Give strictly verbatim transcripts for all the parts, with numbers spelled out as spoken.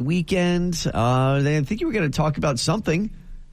weekend. Uh, I think you were going to talk about something.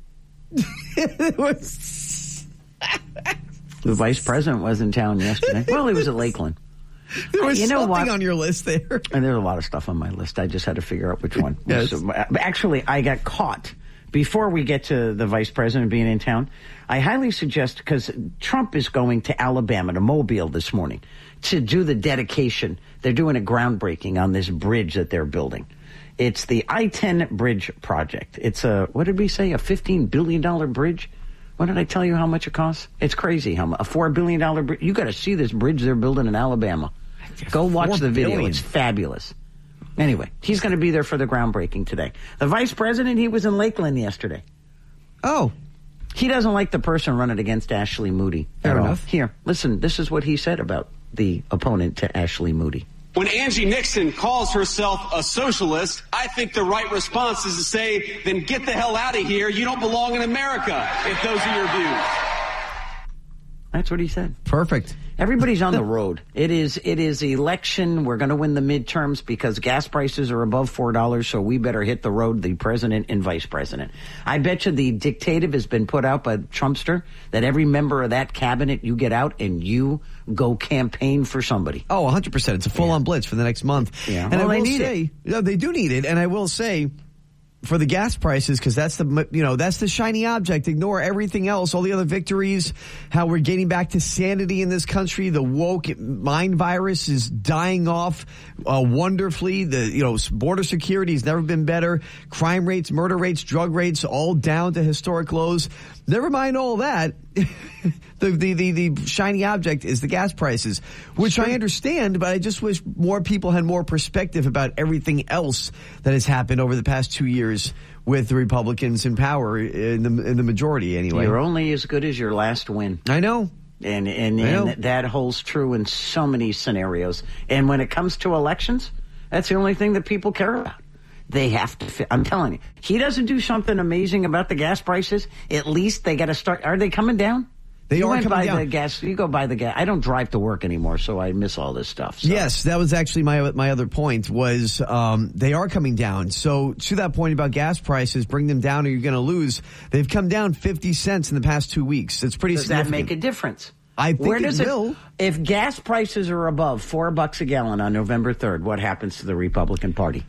It was... The vice president was in town yesterday. Well, he was at Lakeland. There was you know something what? on your list there. And there's a lot of stuff on my list. I just had to figure out which one. Yes. So, actually, I got caught. Before we get to the vice president being in town, I highly suggest, because Trump is going to Alabama, to Mobile this morning, to do the dedication. They're doing a groundbreaking on this bridge that they're building. It's the I ten Bridge Project. It's a, what did we say, a fifteen billion dollars bridge? What did I tell you how much it costs? It's crazy how much. A four billion dollars bridge. You got to see this bridge they're building in Alabama. Go watch the video. Billion. It's fabulous. Anyway, he's going to be there for the groundbreaking today. The vice president, he was in Lakeland yesterday. Oh. He doesn't like the person running against Ashley Moody. Fair enough. All. Here, listen, this is what he said about the opponent to Ashley Moody. When Angie Nixon calls herself a socialist, I think the right response is to say, then get the hell out of here. You don't belong in America, if those are your views. That's what he said. Perfect. Everybody's on the road. It is it is election. We're going to win the midterms because gas prices are above four dollars, so we better hit the road, the president and vice president. I bet you the dictative has been put out by Trumpster that every member of that cabinet, you get out and you go campaign for somebody. Oh, one hundred percent. It's a full-on yeah. blitz for the next month. Yeah. And well, I will they need say, it. Yeah, they do need it, and I will say, for the gas prices, because that's the, you know, that's the shiny object. Ignore everything else, all the other victories, how we're getting back to sanity in this country. The woke mind virus is dying off uh, wonderfully. The, you know, border security has never been better. Crime rates, murder rates, drug rates, all down to historic lows. Never mind all that. the, the, the, the shiny object is the gas prices, which sure. I understand, but I just wish more people had more perspective about everything else that has happened over the past two years with the Republicans in power, in the, in the majority anyway. You're only as good as your last win. I know. And, and, and that holds true in so many scenarios. And when it comes to elections, that's the only thing that people care about. They have to fit. I'm telling you, he doesn't do something amazing about the gas prices. At least they got to start. Are they coming down? They you are went coming by down. The gas. You go by the gas. I don't drive to work anymore, so I miss all this stuff. So. Yes, that was actually my my other point was um, they are coming down. So to that point about gas prices, bring them down or you're going to lose. They've come down fifty cents in the past two weeks. It's pretty Does significant. that make a difference? I think Where it does will. It, if gas prices are above four bucks a gallon on November third, what happens to the Republican Party?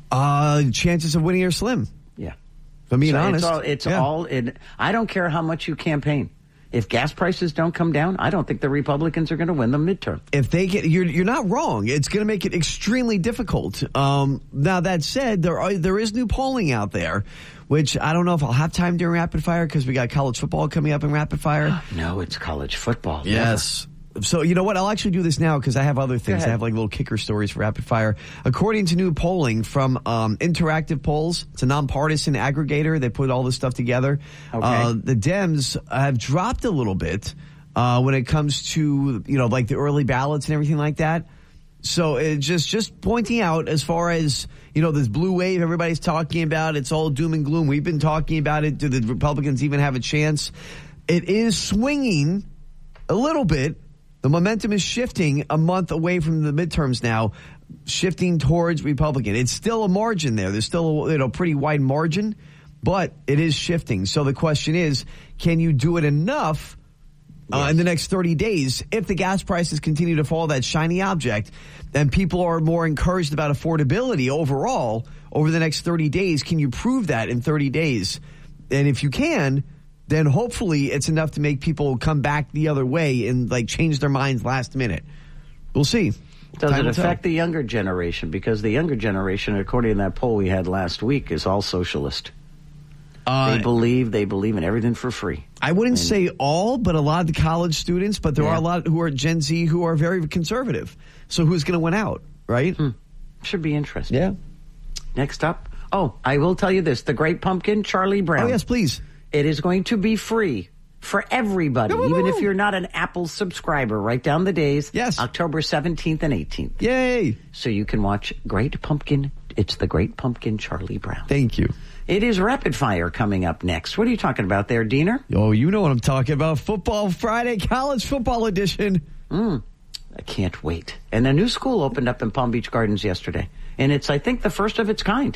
Uh, chances of winning are slim. Yeah. If I'm being so honest. It's all, it's yeah. all it, I don't care how much you campaign. If gas prices don't come down, I don't think the Republicans are going to win the midterm. If they get, you're you're not wrong. It's going to make it extremely difficult. Um, now that said, there are there is new polling out there, which I don't know if I'll have time during rapid fire because we got college football coming up in rapid fire. No, it's college football. Yes. Never. So, you know what? I'll actually do this now because I have other things. I have like little kicker stories for rapid fire. According to new polling from um, Interactive Polls, it's a nonpartisan aggregator. They put all this stuff together. Okay. Uh, the Dems have dropped a little bit uh, when it comes to, you know, like the early ballots and everything like that. So it just just pointing out as far as, you know, this blue wave everybody's talking about, it's all doom and gloom. We've been talking about it. Do the Republicans even have a chance? It is swinging a little bit. The momentum is shifting a month away from the midterms now, shifting towards Republican. It's still a margin there. There's still a, you know, pretty wide margin, but it is shifting. So the question is, can you do it enough uh, yes. in the next thirty days if the gas prices continue to fall, that shiny object, and people are more encouraged about affordability overall over the next thirty days? Can you prove that in thirty days? And if you can, then hopefully it's enough to make people come back the other way and like change their minds last minute. We'll see. Does Time it affect the younger generation? Because the younger generation, according to that poll we had last week, is all socialist. Uh, they believe they believe in everything for free. I wouldn't and, say all, but a lot of the college students, but there yeah. are a lot who are Gen Z who are very conservative. So who's going to win out, right? Hmm. Should be interesting. Yeah. Next up. Oh, I will tell you this. The Great Pumpkin, Charlie Brown. Oh, yes, please. It is going to be free for everybody, no, no, even no. if you're not an Apple subscriber. Write down the days. Yes. October seventeenth and eighteenth. Yay. So you can watch Great Pumpkin. It's the Great Pumpkin, Charlie Brown. Thank you. It is Rapid Fire coming up next. What are you talking about there, Diener? Oh, you know what I'm talking about. Football Friday, college football edition. Mm, I can't wait. And a new school opened up in Palm Beach Gardens yesterday. And it's, I think, the first of its kind.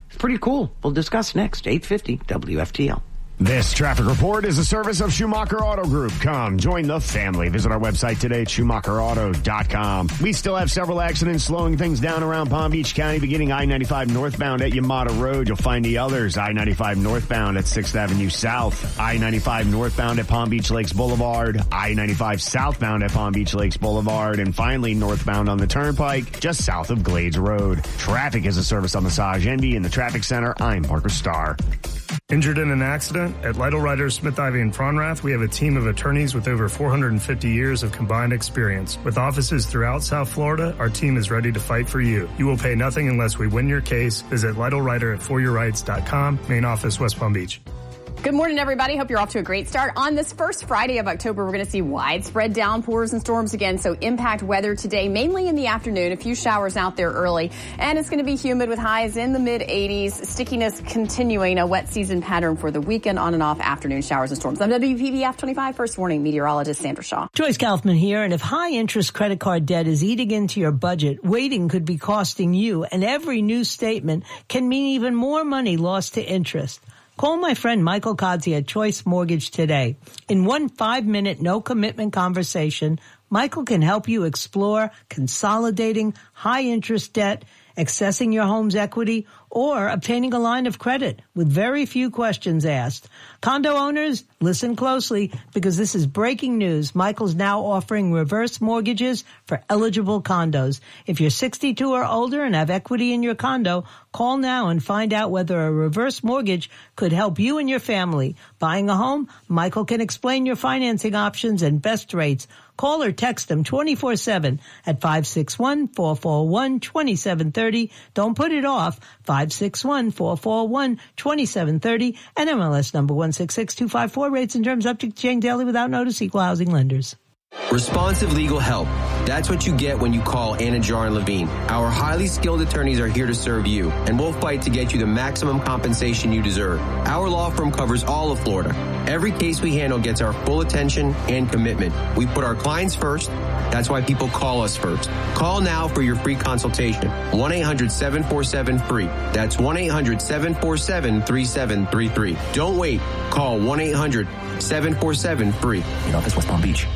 It's pretty cool. We'll discuss next, eight fifty W F T L. This traffic report is a service of Schumacher Auto Group. Come, join the family. Visit our website today at Schumacher Auto dot com. We still have several accidents slowing things down around Palm Beach County, beginning I ninety-five northbound at Yamada Road. You'll find the others. I ninety-five northbound at sixth Avenue South. I ninety-five northbound at Palm Beach Lakes Boulevard. I ninety-five southbound at Palm Beach Lakes Boulevard. And finally, northbound on the Turnpike, just south of Glades Road. Traffic is a service of Massage Envy in the Traffic Center. I'm Parker Starr. Injured in an accident? At Lytle Writers, Smith, Ivey, and Fronrath, we have a team of attorneys with over four hundred fifty years of combined experience. With offices throughout South Florida, our team is ready to fight for you. You will pay nothing unless we win your case. Visit Lytle Writer at for your rights dot com, main office, West Palm Beach. Good morning, everybody. Hope you're off to a great start. On this first Friday of October, we're going to see widespread downpours and storms again, so impact weather today, mainly in the afternoon. A few showers out there early, and it's going to be humid with highs in the mid eighties. Stickiness continuing, a wet season pattern for the weekend, on and off afternoon showers and storms. I'm W P B F twenty-five First Warning meteorologist Sandra Shaw. Joyce Kaufman here, and if high-interest credit card debt is eating into your budget, waiting could be costing you, and every new statement can mean even more money lost to interest. Call my friend Michael Kodzi at Choice Mortgage today. In one five-minute, no-commitment conversation, Michael can help you explore consolidating high-interest debt, accessing your home's equity, or obtaining a line of credit with very few questions asked. Condo owners, listen closely because this is breaking news. Michael's now offering reverse mortgages for eligible condos. If you're sixty-two or older and have equity in your condo, call now and find out whether a reverse mortgage could help you and your family. Buying a home? Michael can explain your financing options and best rates. Call or text him twenty-four seven at five six one, four four one, two seven three zero. Don't put it off. five six one, four four one, two seven three zero and M L S number one six six two five four. Rates and terms subject to change daily without notice. Equal housing lenders. Responsive legal help. That's what you get when you call Anajar and Levine. Our highly skilled attorneys are here to serve you, and we'll fight to get you the maximum compensation you deserve. Our law firm covers all of Florida. Every case we handle gets our full attention and commitment. We put our clients first. That's why people call us first. Call now for your free consultation. one eight hundred seven four seven free. That's one eight hundred seven four seven three seven three three. Don't wait. Call one eight hundred seven four seven free. In office, West Palm Beach.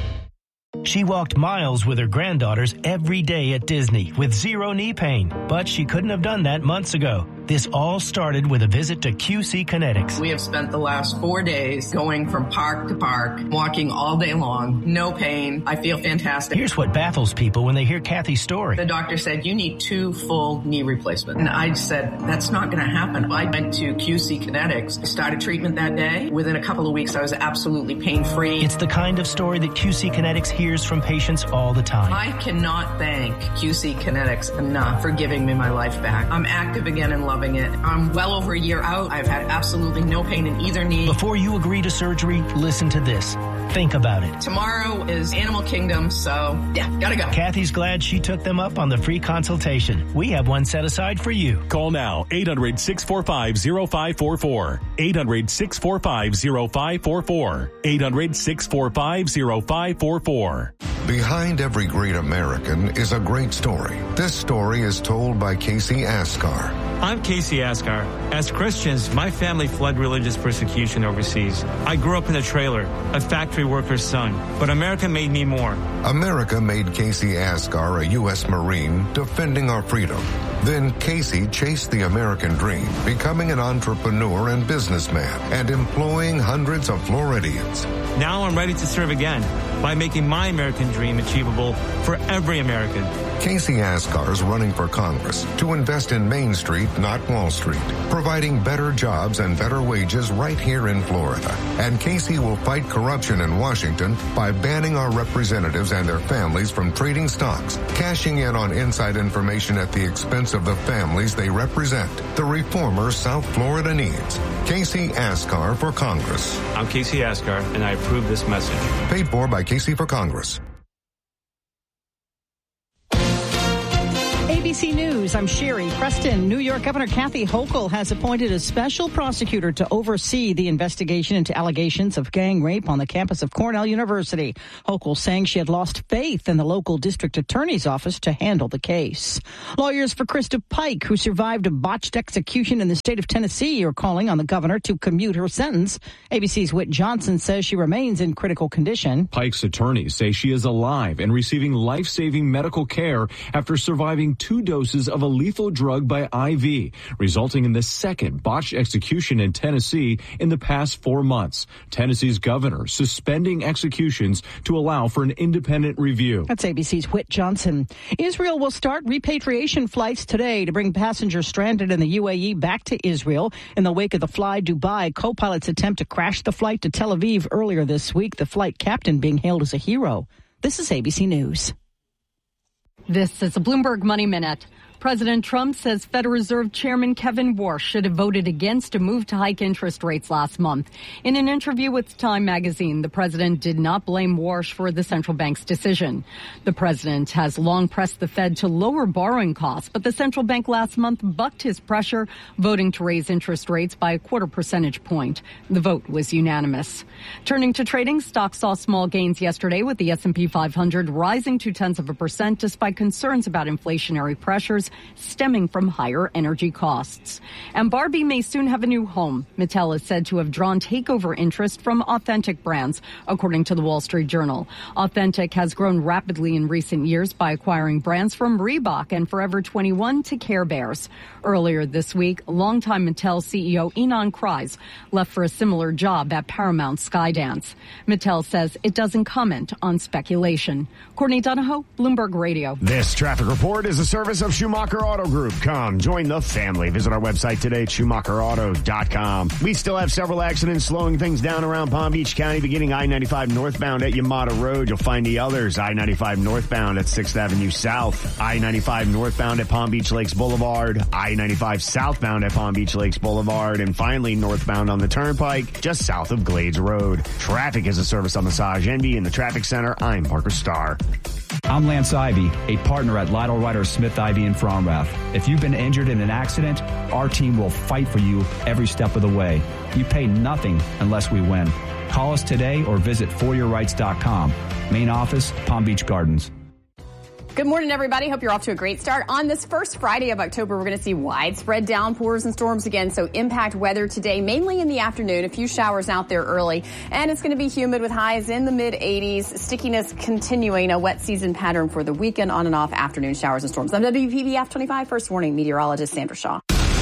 She walked miles with her granddaughters every day at Disney with zero knee pain, but she couldn't have done that months ago. This all started with a visit to Q C Kinetics. We have spent the last four days going from park to park, walking all day long, no pain. I feel fantastic. Here's what baffles people when they hear Kathy's story. The doctor said, you need two full knee replacements. And I said, that's not going to happen. I went to Q C Kinetics, started treatment that day. Within a couple of weeks, I was absolutely pain-free. It's the kind of story that Q C Kinetics hears from patients all the time. I cannot thank Q C Kinetics enough for giving me my life back. I'm active again in love. Loving it. I'm well over a year out. I've had absolutely no pain in either knee. Before you agree to surgery, listen to this. Think about it. Tomorrow is Animal Kingdom, so yeah, gotta go. Kathy's glad she took them up on the free consultation. We have one set aside for you. Call now, eight hundred six four five zero five four four. eight hundred six four five zero five four four. eight hundred six four five zero five four four. Behind every great American is a great story. This story is told by Casey Askar. I'm Casey Askar. As Christians, my family fled religious persecution overseas. I grew up in a trailer, a factory worker's son, but America made me more. America made Casey Askar a U S Marine defending our freedom. Then Casey chased the American dream, becoming an entrepreneur and businessman and employing hundreds of Floridians. Now I'm ready to serve again by making my American dream achievable for every American. Casey Askar is running for Congress to invest in Main Street, not Wall Street, providing better jobs and better wages right here in Florida. And Casey will fight corruption in Washington by banning our representatives and their families from trading stocks, cashing in on inside information at the expense of the families they represent. The reformer South Florida needs. Casey Askar for Congress. I'm Casey Askar, and I approve this message. Paid for by Casey for Congress. A B B C News, I'm Sherry Preston. New York Governor Kathy Hochul has appointed a special prosecutor to oversee the investigation into allegations of gang rape on the campus of Cornell University. Hochul saying she had lost faith in the local district attorney's office to handle the case. Lawyers for Krista Pike, who survived a botched execution in the state of Tennessee, are calling on the governor to commute her sentence. A B C's Whit Johnson says she remains in critical condition. Pike's attorneys say she is alive and receiving life-saving medical care after surviving two doses of a lethal drug by I V, resulting in the second botched execution in Tennessee in the past four months. Tennessee's governor suspending executions to allow for an independent review. That's A B C's Whit Johnson. Israel will start repatriation flights today to bring passengers stranded in the U A E back to Israel. In the wake of the Fly Dubai co-pilot's attempt to crash the flight to Tel Aviv earlier this week, the flight captain being hailed as a hero. This is A B C News. This is a Bloomberg Money Minute. President Trump says Federal Reserve Chairman Kevin Warsh should have voted against a move to hike interest rates last month. In an interview with Time magazine, the president did not blame Warsh for the central bank's decision. The president has long pressed the Fed to lower borrowing costs, but the central bank last month bucked his pressure, voting to raise interest rates by a quarter percentage point. The vote was unanimous. Turning to trading, stocks saw small gains yesterday with the S and P five hundred rising two-tenths of a percent despite concerns about inflationary pressures stemming from higher energy costs. And Barbie may soon have a new home. Mattel is said to have drawn takeover interest from Authentic Brands, according to the Wall Street Journal. Authentic has grown rapidly in recent years by acquiring brands from Reebok and Forever twenty-one to Care Bears. Earlier this week, longtime Mattel C E O Ynon Kreiz left for a similar job at Paramount Skydance. Mattel says it doesn't comment on speculation. Courtney Donahoe, Bloomberg Radio. This traffic report is a service of Schumacher Auto Group. Come join the family. Visit our website today at Schumacher Auto dot com. We still have several accidents slowing things down around Palm Beach County, beginning I ninety-five northbound at Yamada Road. You'll find the others. I ninety-five northbound at sixth Avenue South. I ninety-five northbound at Palm Beach Lakes Boulevard. I ninety-five southbound at Palm Beach Lakes Boulevard. And finally, northbound on the Turnpike, just south of Glades Road. Traffic is a service on Massage Envy in the Traffic Center. I'm Parker Starr. I'm Lance Ivy, a partner at Lytle Ryder Smith Ivy in Fromrath. If you've been injured in an accident, our team will fight for you every step of the way. You pay nothing unless we win. Call us today or visit for your rights dot com. Main office, Palm Beach Gardens. Good morning, everybody. Hope you're off to a great start. On this first Friday of October, we're going to see widespread downpours and storms again. So impact weather today, mainly in the afternoon. A few showers out there early. And it's going to be humid with highs in the mid eighties. Stickiness continuing, a wet season pattern for the weekend, on and off afternoon showers and storms. I'm W P B F twenty-five First Warning meteorologist Sandra Shaw.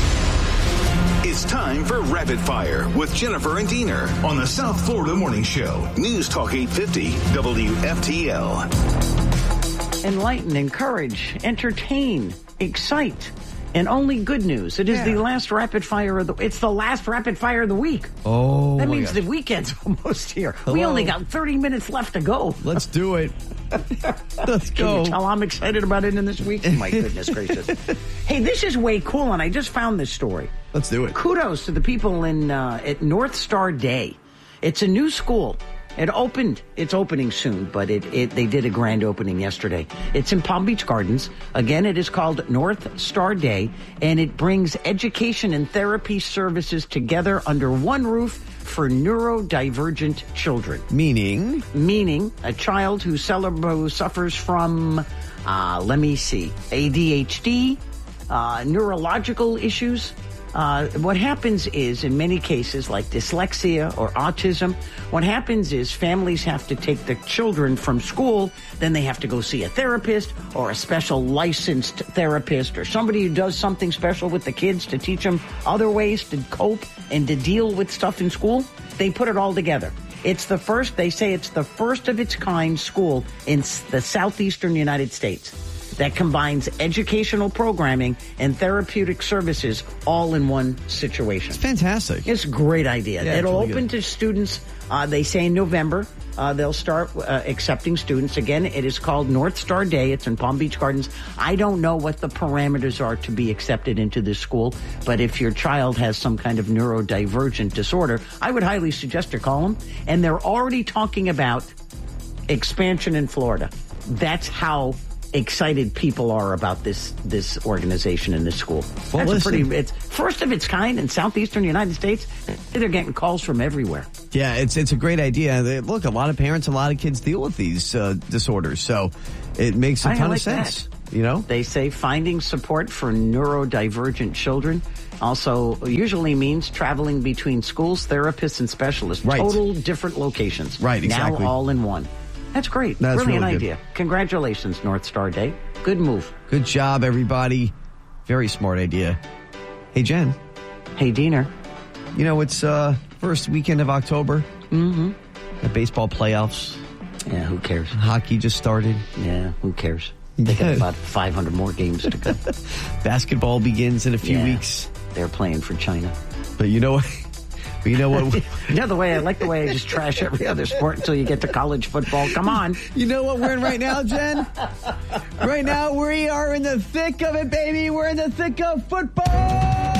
It's time for Rapid Fire with Jennifer and Diener on the South Florida Morning Show. News Talk eight fifty W F T L. Enlighten, encourage, entertain, excite, and only good news. It is yeah. the last rapid fire of the. It's the last rapid fire of the week. Oh, that means the weekend's almost here. Hello. We only got thirty minutes left to go. Let's do it. Let's go. Can you tell I'm excited about it in this week? My goodness gracious! Hey, this is way cool, and I just found this story. Let's do it. Kudos to the people in uh, at North Star Day. It's a new school. It opened. It's opening soon, but it, it they did a grand opening yesterday. It's in Palm Beach Gardens. Again, it is called North Star Day, and it brings education and therapy services together under one roof for neurodivergent children. Meaning? Meaning a child who, who suffers from, uh, let me see, A D H D, uh, neurological issues. Uh, what happens is, in many cases, like dyslexia or autism, what happens is families have to take the children from school, then they have to go see a therapist or a special licensed therapist or somebody who does something special with the kids to teach them other ways to cope and to deal with stuff in school. They put it all together. It's the first, they say it's the first of its kind school in the southeastern United States that combines educational programming and therapeutic services all in one situation. It's fantastic. It's a great idea. Yeah, It'll really open good. to students, uh, they say in November. Uh, they'll start uh, accepting students. Again, it is called North Star Day. It's in Palm Beach Gardens. I don't know what the parameters are to be accepted into this school, but if your child has some kind of neurodivergent disorder, I would highly suggest you call them. And they're already talking about expansion in Florida. That's how excited people are about this this organization and this school. Well, That's a listen. pretty. It's first of its kind in southeastern United States. They're getting calls from everywhere. Yeah, it's it's a great idea. They- Look, a lot of parents, a lot of kids deal with these uh, disorders, so it makes a I ton like of sense. that. You know, They say finding support for neurodivergent children also usually means traveling between schools, therapists, and specialists. Right. Total different locations. Right, exactly. Now all in one. That's great. That's Brilliant really good. idea. Congratulations, North Star Day. Good move. good job, everybody. Very smart idea. Hey, Jen. Hey, Diener. You know, it's uh first weekend of October. Mm-hmm. The baseball playoffs. Yeah, who cares? Hockey just started. Yeah, who cares? They got about five hundred more games to go. Basketball begins in a few Yeah. weeks. They're playing for China. But you know what? But you know what? You know the way I like the way I just trash every other sport until you get to college football. Come on. You know what we're in right now, Jen? Right now, we are in the thick of it, baby. We're in the thick of football,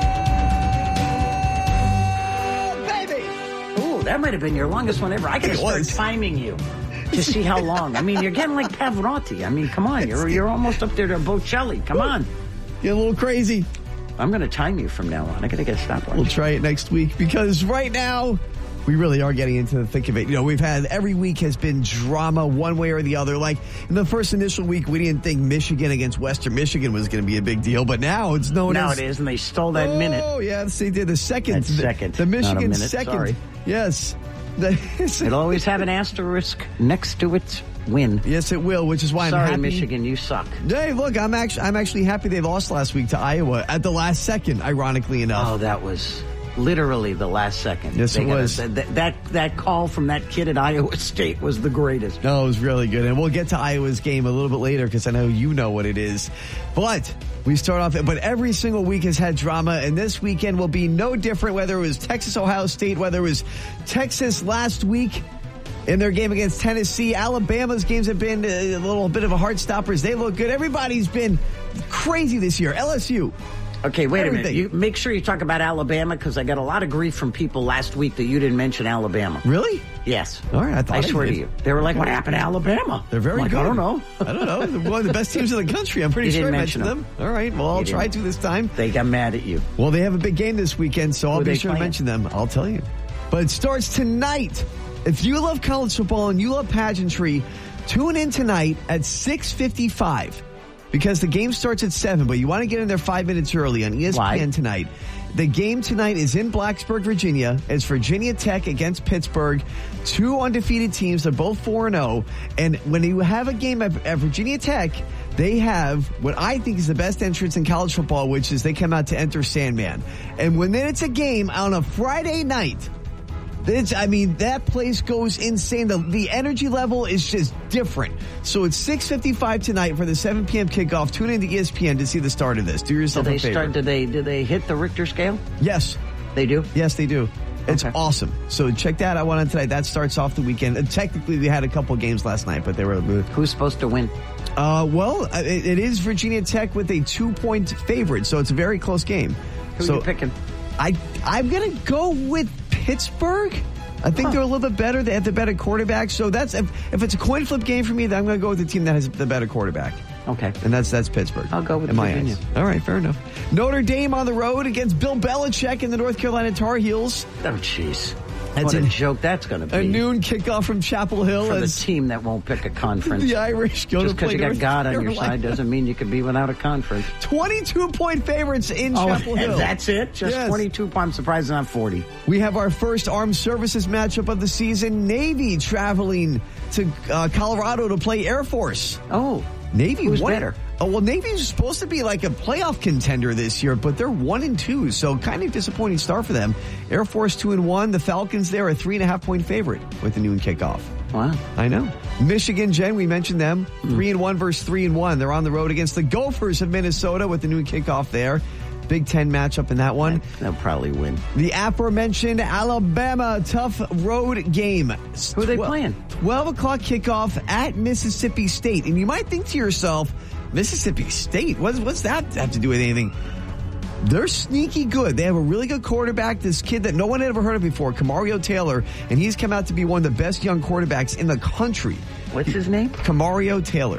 baby. Ooh, that might have been your longest one ever. I could It start was. timing you to see how long. I mean, you're getting like Pavarotti. I mean, come on. You're you're almost up there to Bocelli. Come on. Get a little crazy. I'm going to time you from now on. I got to get a stopwatch. We'll try it next week because right now we really are getting into the thick of it. You know, we've had every week has been drama one way or the other. Like in the first initial week, we didn't think Michigan against Western Michigan was going to be a big deal, but now it's known Now as. it is, and they stole that oh, minute. Oh, yes, they did the second. That's the, second, The not a Michigan minute, second. sorry. Yes. The- It'll always have an asterisk next to its win. Yes, it will, which is why Sorry, I'm happy. Michigan, you suck. Hey, look, I'm actually I'm actually happy they lost last week to Iowa at the last second, ironically enough. Oh, that was literally the last second. Yes, They it got was. a- that, that that call from that kid at Iowa State was the greatest. No, it was really good. And we'll get to Iowa's game a little bit later because I know you know what it is. But we start off, but every single week has had drama, and this weekend will be no different, whether it was Texas, Ohio State, whether it was Texas last week in their game against Tennessee. Alabama's games have been a little bit of a heart stoppers. They look good. Everybody's been crazy this year. L S U. Okay, wait Everything. a minute. You make sure you talk about Alabama because I got a lot of grief from people last week that you didn't mention Alabama. Really? Yes. All right, I thought I I swear did. to you. They were like, what happened to Alabama? They're very I'm like, good. I don't know. I don't know. They're one of the best teams in the country. I'm pretty You sure I didn't mentioned mention them. All right. Well, I'll You try didn't. to this time. They got mad at you. Well, they have a big game this weekend, so I'll Who be they sure to playing? mention them. I'll tell you. But it starts tonight. If you love college football and you love pageantry, tune in tonight at six fifty-five because the game starts at seven, but you want to get in there five minutes early on E S P N Why? tonight. The game tonight is in Blacksburg, Virginia. It's Virginia Tech against Pittsburgh. Two undefeated teams. They're both four and oh. And when you have a game at, at Virginia Tech, they have what I think is the best entrance in college football, which is they come out to Enter Sandman. And when it's a game on a Friday night, it's, I mean, that place goes insane. The, the energy level is just different. So it's six fifty-five tonight for the seven p.m. kickoff. Tune in to E S P N to see the start of this. Do yourself Did they a favor. start? Did they? Did they hit the Richter scale? Yes. They do? Yes, they do. It's Okay. awesome. So check that out on tonight. That starts off the weekend. And technically, they had a couple games last night, but they were. Who's supposed to win? Uh, well, it, it is Virginia Tech with a two-point favorite, so it's a very close game. Who so are you picking? I I'm gonna go with Pittsburgh. I think Huh. they're a little bit better. They have the better quarterback. So that's if, if it's a coin flip game for me, then I'm going to go with the team that has the better quarterback. Okay. And that's that's Pittsburgh. I'll go with in my Virginia. eyes. All right, fair enough. Notre Dame on the road against Bill Belichick and the North Carolina Tar Heels. Oh, jeez. That's What a a- joke that's going to be. A noon kickoff from Chapel Hill For the as team that won't pick a conference. the Irish go Just to because play you got North God on your Carolina. side doesn't mean you could be without a conference. twenty-two point favorites in Oh, Chapel Hill. that's it? Just Yes. twenty-two? I'm surprised it's not forty. We have our first armed services matchup of the season. Navy traveling to uh, Colorado to play Air Force. Oh. Navy Who's won- better? Oh, well, Navy's supposed to be like a playoff contender this year, but they're one and two, so kind of disappointing start for them. Air Force two and one. The Falcons there are three and a half point favorite with the noon kickoff. Wow. I know. Michigan, Jen, we mentioned them. Three and one versus three and one. They're on the road against the Gophers of Minnesota with the noon kickoff there. Big Ten matchup in that one. They'll probably win. The aforementioned Alabama tough road game. Who are they Twe- playing? twelve o'clock kickoff at Mississippi State. And you might think to yourself, Mississippi State, what's, what's that have to do with anything? They're sneaky good. They have a really good quarterback, this kid that no one had ever heard of before, Kamario Taylor, and he's come out to be one of the best young quarterbacks in the country. What's his name? Kamario Taylor.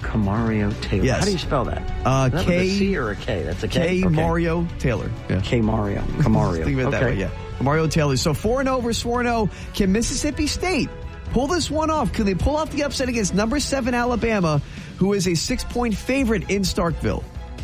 Kamario Taylor. Yes. How do you spell that? Uh, Is that K with a C or a K? That's a K. K Okay. Mario Taylor. Yeah. K Mario. Kamario. Think of it that Okay. way, yeah. Mario Taylor. So four and oh versus four and oh. Can Mississippi State pull this one off? Can they pull off the upset against number seven Alabama, who is a six-point favorite in Starkville?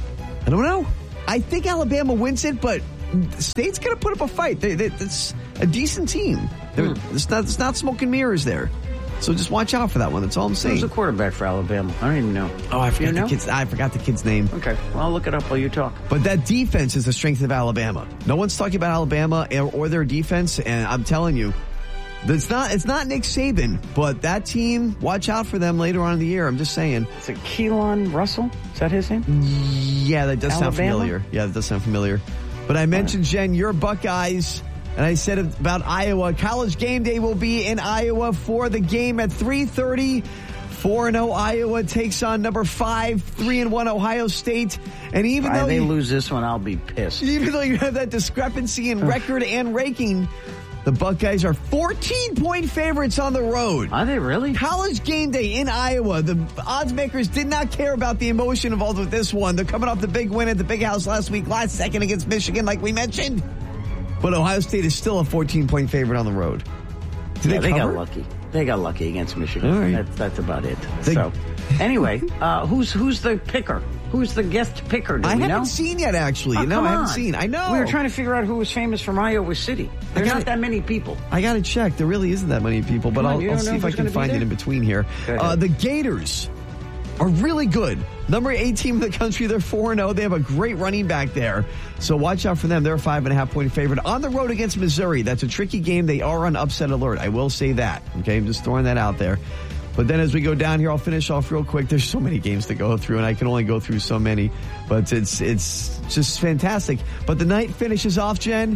I don't know. I think Alabama wins it, but State's going to put up a fight. They, they, it's a decent team. Hmm. It's not, it's not smoke and mirrors there. So just watch out for that one. That's all I'm saying. Who's the quarterback for Alabama? I don't even know. Oh, I forgot you know? the kid's. I forgot the kid's name. Okay, well, I'll look it up while you talk. But that defense is the strength of Alabama. No one's talking about Alabama or, or their defense, and I'm telling you, it's not. It's not Nick Saban, but that team. Watch out for them later on in the year. I'm just saying. Is it Keelan Russell? Is that his name? Yeah, that does Alabama? sound familiar. Yeah, that does sound familiar. But I mentioned, Jen, your Buckeyes. And I said about Iowa, College Game Day will be in Iowa for the game at three thirty. four and oh Iowa takes on number five, three and one Ohio State. And even If though they you, lose this one, I'll be pissed. even though you have that discrepancy in record and ranking, the Buckeyes are fourteen-point favorites on the road. Are they really? College Game Day in Iowa. The odds makers did not care about the emotion involved with this one. They're coming off the big win at the Big House last week, last second against Michigan, like we mentioned. But Ohio State is still a fourteen-point favorite on the road. Did yeah, they, they cover? got lucky. They got lucky against Michigan. All right. That's, that's about it. They- so, anyway, uh, who's who's the picker? Who's the guest picker? Do I we haven't know? seen yet, actually. Oh, you know, come I haven't on. seen. I know. We were trying to figure out who was famous from Iowa City. There's got not it. that many people. I got to check. There really isn't that many people, but Come on, I'll, you I'll don't see know if I who's can gonna be find it there? in between here. Go ahead. Uh, the Gators are really good. Number eight team in the country. They're four and oh. They have a great running back there. So watch out for them. They're a five and a half point favorite on the road against Missouri. That's a tricky game. They are on upset alert. I will say that. Okay, I'm just throwing that out there. But then as we go down here, I'll finish off real quick. There's so many games to go through, and I can only go through so many. But it's it's just fantastic. But the night finishes off, Jen,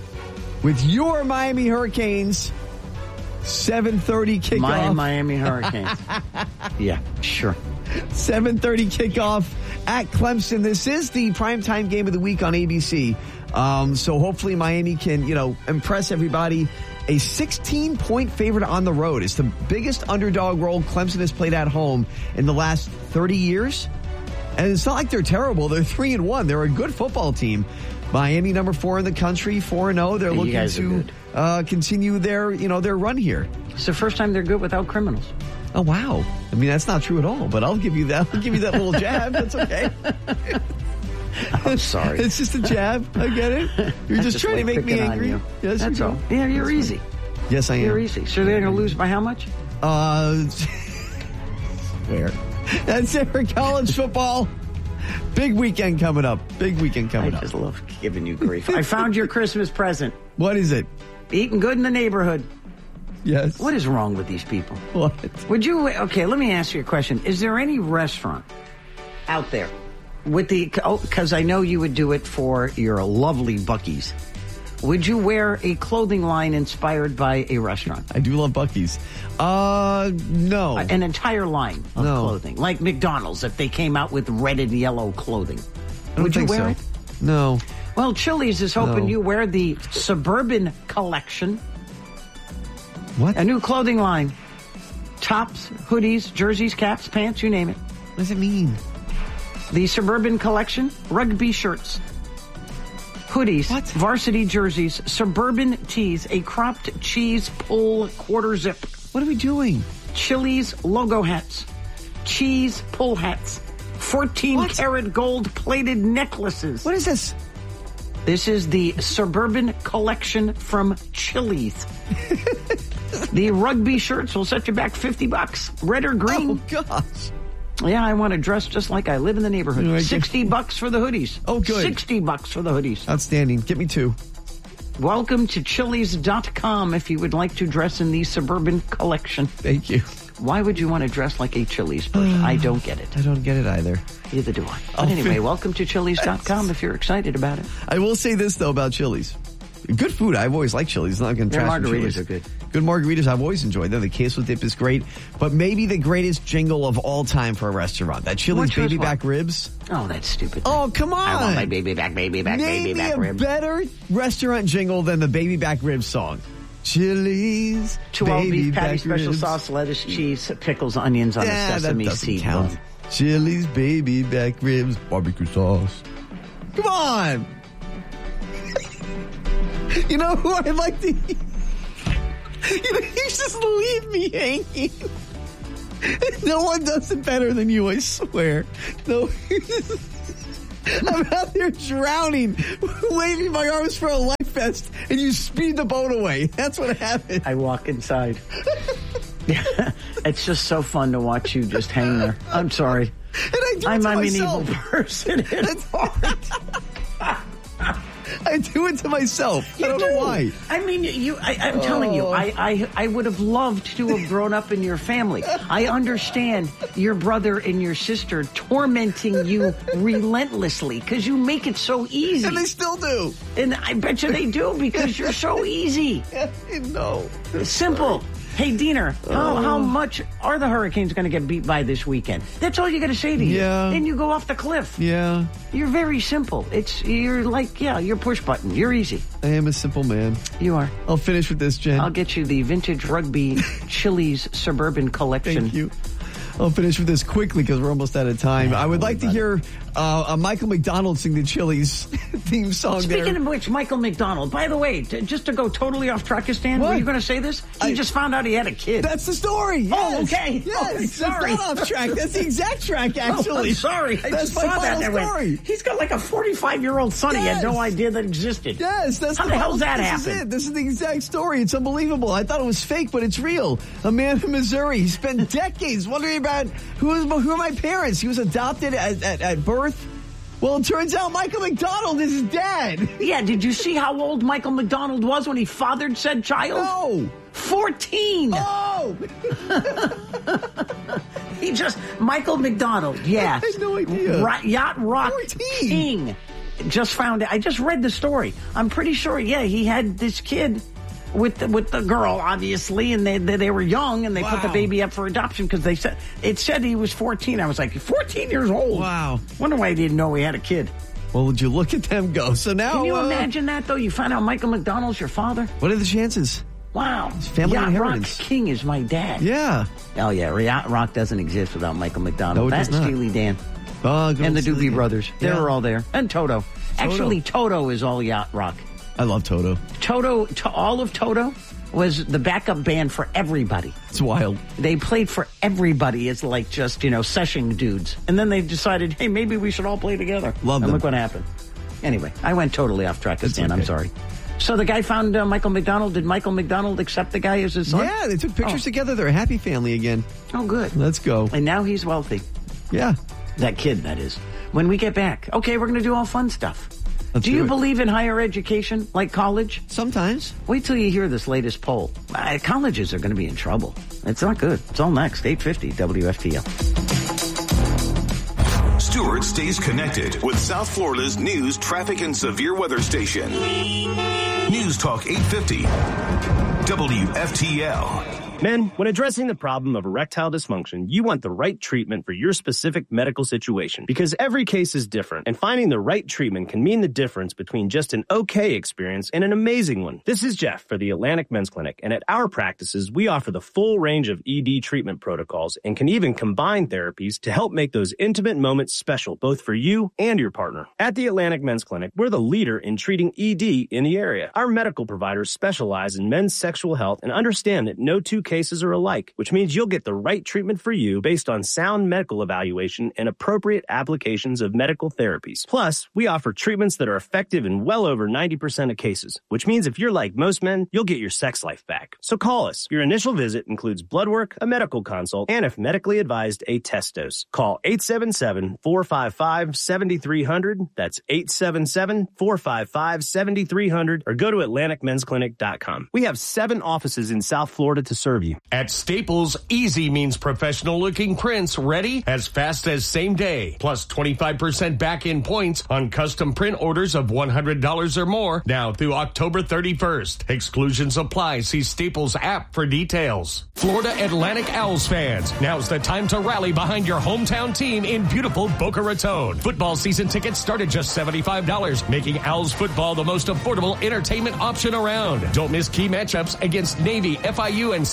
with your Miami Hurricanes. seven thirty kickoff. My Miami Hurricanes. Yeah, sure. seven thirty kickoff at Clemson. This is the primetime game of the week on A B C. Um, so hopefully Miami can, you know, impress everybody. A sixteen-point favorite on the road. It's the biggest underdog role Clemson has played at home in the last thirty years. And it's not like they're terrible. They're three and one. They're a good football team. Miami, number four in the country, four and zero. They're You looking guys are to good. uh, continue their, you know, their run here. It's the first time they're good without criminals. Oh wow! I mean, that's not true at all. But I'll give you that. I'll give you that little jab. That's okay. I'm sorry. It's just a jab. I get it. You're just, Just trying to like make me picking on angry. you. Yes, That's you all. do. Yeah, you're That's easy. fine. Yes, I am. You're easy. So they're going to lose by how much? Uh, where? That's it for college football. Big weekend coming up. Big weekend coming I up. just love giving you grief. I found your Christmas present. What is it? Eating good in the neighborhood. Yes. What is wrong with these people? What? Would you, okay, let me ask you a question. Is there any restaurant out there with the, oh, because I know you would do it for your lovely Buc-ee's. Would you wear a clothing line inspired by a restaurant? I do love Buc-ee's. Uh, no. Uh, an entire line of No. clothing. Like McDonald's, if they came out with red and yellow clothing. I don't Would you think wear so. it? No. Well, Chili's is hoping No. you wear the Suburban Collection. What? A new clothing line. Tops, hoodies, jerseys, caps, pants, you name it. What does it mean? The Suburban Collection, rugby shirts, hoodies, What? varsity jerseys, Suburban tees, a cropped cheese pull quarter zip, What are we doing? Chili's logo hats, cheese pull hats, fourteen What? karat gold plated necklaces. What is this? This is the Suburban Collection from Chili's. The rugby shirts will set you back fifty bucks. Red or green. Oh, gosh. Yeah, I want to dress just like I live in the neighborhood. No, I sixty bucks for the hoodies. Oh, good. sixty bucks for the hoodies. Outstanding. Get me two. Welcome to Chili's dot com if you would like to dress in the Suburban Collection. Thank you. Why would you want to dress like a Chili's person? I don't get it. I don't get it either. Neither do I. But I'll anyway, fi- welcome to Chili's dot com if you're excited about it. I will say this, though, about Chili's. Good food. I've always liked Chili's. Not going to Their trash margaritas Chili's. are good. Good margaritas I've always enjoyed them. The queso dip is great. But maybe the greatest jingle of all time for a restaurant. That Chili's Which was baby what? back ribs. Oh, that's stupid. Oh, come on. I want my baby back, baby back, Name baby me back a ribs. better restaurant jingle than the baby back ribs song. Chili's Two all baby beef patty, back special ribs. sauce, lettuce, cheese, pickles, onions on Yeah, a that sesame doesn't seed count. bun. Chili's baby back ribs, barbecue sauce. Come on. You know who I'd like to eat? You know, you just leave me hanging. No one does it better than you, I swear. No. I'm out there drowning, waving my arms for a life vest, and you speed the boat away. That's what happened. I walk inside. It's just so fun to watch you just hang there. I'm sorry. And I do it I'm, to I'm an myself. evil person. It's hard. I do it to myself. You I don't do. know why. I mean, you. I, I'm oh. telling you, I, I, I would have loved to have grown up in your family. I understand your brother and your sister tormenting you relentlessly because you make it so easy. And they still do. And I bet you they do because you're so easy. No. Simple. Hey, Diener, how, how much are the Hurricanes going to get beat by this weekend? That's all you got to say to you. Yeah. And you go off the cliff. Yeah. You're very simple. It's You're like, yeah, you're push button. You're easy. I am a simple man. You are. I'll finish with this, Jen. I'll get you the vintage rugby Chili's Suburban collection. Thank you. I'll finish with this quickly because we're almost out of time. I would like to hear uh, a Michael McDonald sing the Chili's theme song. Speaking there. of which, Michael McDonald, by the way, t- just to go totally off Trakistan, What? were you going to say this? He I, just found out he had a kid. That's the story. Yes. Oh, okay. Yes. Oh, sorry. It's not off track. That's the exact track, actually. Oh, I'm sorry. I that's just my saw that. final and I story. went, he's got like a forty-five-year-old son. Yes. He had no idea that existed. Yes. That's How the, the hell's that this happen? Is it. This is the exact story. It's unbelievable. I thought it was fake, but it's real. A man from Missouri. He spent decades wondering about who is who are my parents. He was adopted at, at, at birth. Well, it turns out Michael McDonald is his dad. Yeah, did you see how old Michael McDonald was when he fathered said child? No. fourteen. Oh. He just, Michael McDonald, yeah. I had no idea. Ra- Yacht Rock fourteen. King. Just found it. I just read the story. I'm pretty sure, yeah, he had this kid with the, with the girl, obviously, and they they, they were young, and they wow. put the baby up for adoption because they said it said he was fourteen. I was like, fourteen years old. Wow. Wonder why he didn't know he had a kid. Well, would you look at them go? So now, can you uh, imagine that though? You find out Michael McDonald's your father. What are the chances? Wow. It's family Yacht inheritance. Rock King is my dad. Yeah. Oh yeah, Yacht Rock doesn't exist without Michael McDonald. No, it That's does not. Steely Dan. Oh, and the Doobie Brothers. They Yeah. were all there. And Toto. Actually, Toto is all Yacht Rock. I love Toto. Toto, to, all of Toto was the backup band for everybody. It's wild. They played for everybody as like just, you know, session dudes. And then they decided, hey, maybe we should all play together. Love and them. look what happened. Anyway, I went totally off track, It's Dan. okay. I'm sorry. So the guy found uh, Michael McDonald. Did Michael McDonald accept the guy as his son? Yeah, they took pictures Oh. together. They're a happy family again. Oh, good. Let's go. And now he's wealthy. Yeah. That kid, that is. When we get back, okay, we're going to do all fun stuff. Let's do do you it. believe in higher education, like college? Sometimes. Wait till you hear this latest poll. Uh, colleges are going to be in trouble. It's not good. It's all next. eight fifty W F T L. Stewart stays connected with South Florida's news, traffic, and severe weather station. News Talk eight fifty W F T L. Men, when addressing the problem of erectile dysfunction, you want the right treatment for your specific medical situation because every case is different, and finding the right treatment can mean the difference between just an okay experience and an amazing one. This is Jeff for the Atlantic Men's Clinic, and at our practices, we offer the full range of E D treatment protocols and can even combine therapies to help make those intimate moments special, both for you and your partner. At the Atlantic Men's Clinic, we're the leader in treating E D in the area. Our medical providers specialize in men's sexual health and understand that no two cases are alike, which means you'll get the right treatment for you based on sound medical evaluation and appropriate applications of medical therapies. Plus, we offer treatments that are effective in well over ninety percent of cases, which means if you're like most men, you'll get your sex life back. So call us. Your initial visit includes blood work, a medical consult, and if medically advised, a test dose. Call eight seven seven, four five five, seven three zero zero. That's eight seven seven, four five five, seven three zero zero, or go to atlantic men's clinic dot com. We have seven offices in South Florida to serve you. At Staples, easy means professional-looking prints ready as fast as same day. Plus twenty-five percent back-in points on custom print orders of one hundred dollars or more now through October thirty-first. Exclusions apply. See Staples app for details. Florida Atlantic Owls fans, now's the time to rally behind your hometown team in beautiful Boca Raton. Football season tickets start at just seventy-five dollars, making Owls football the most affordable entertainment option around. Don't miss key matchups against Navy, F I U, and South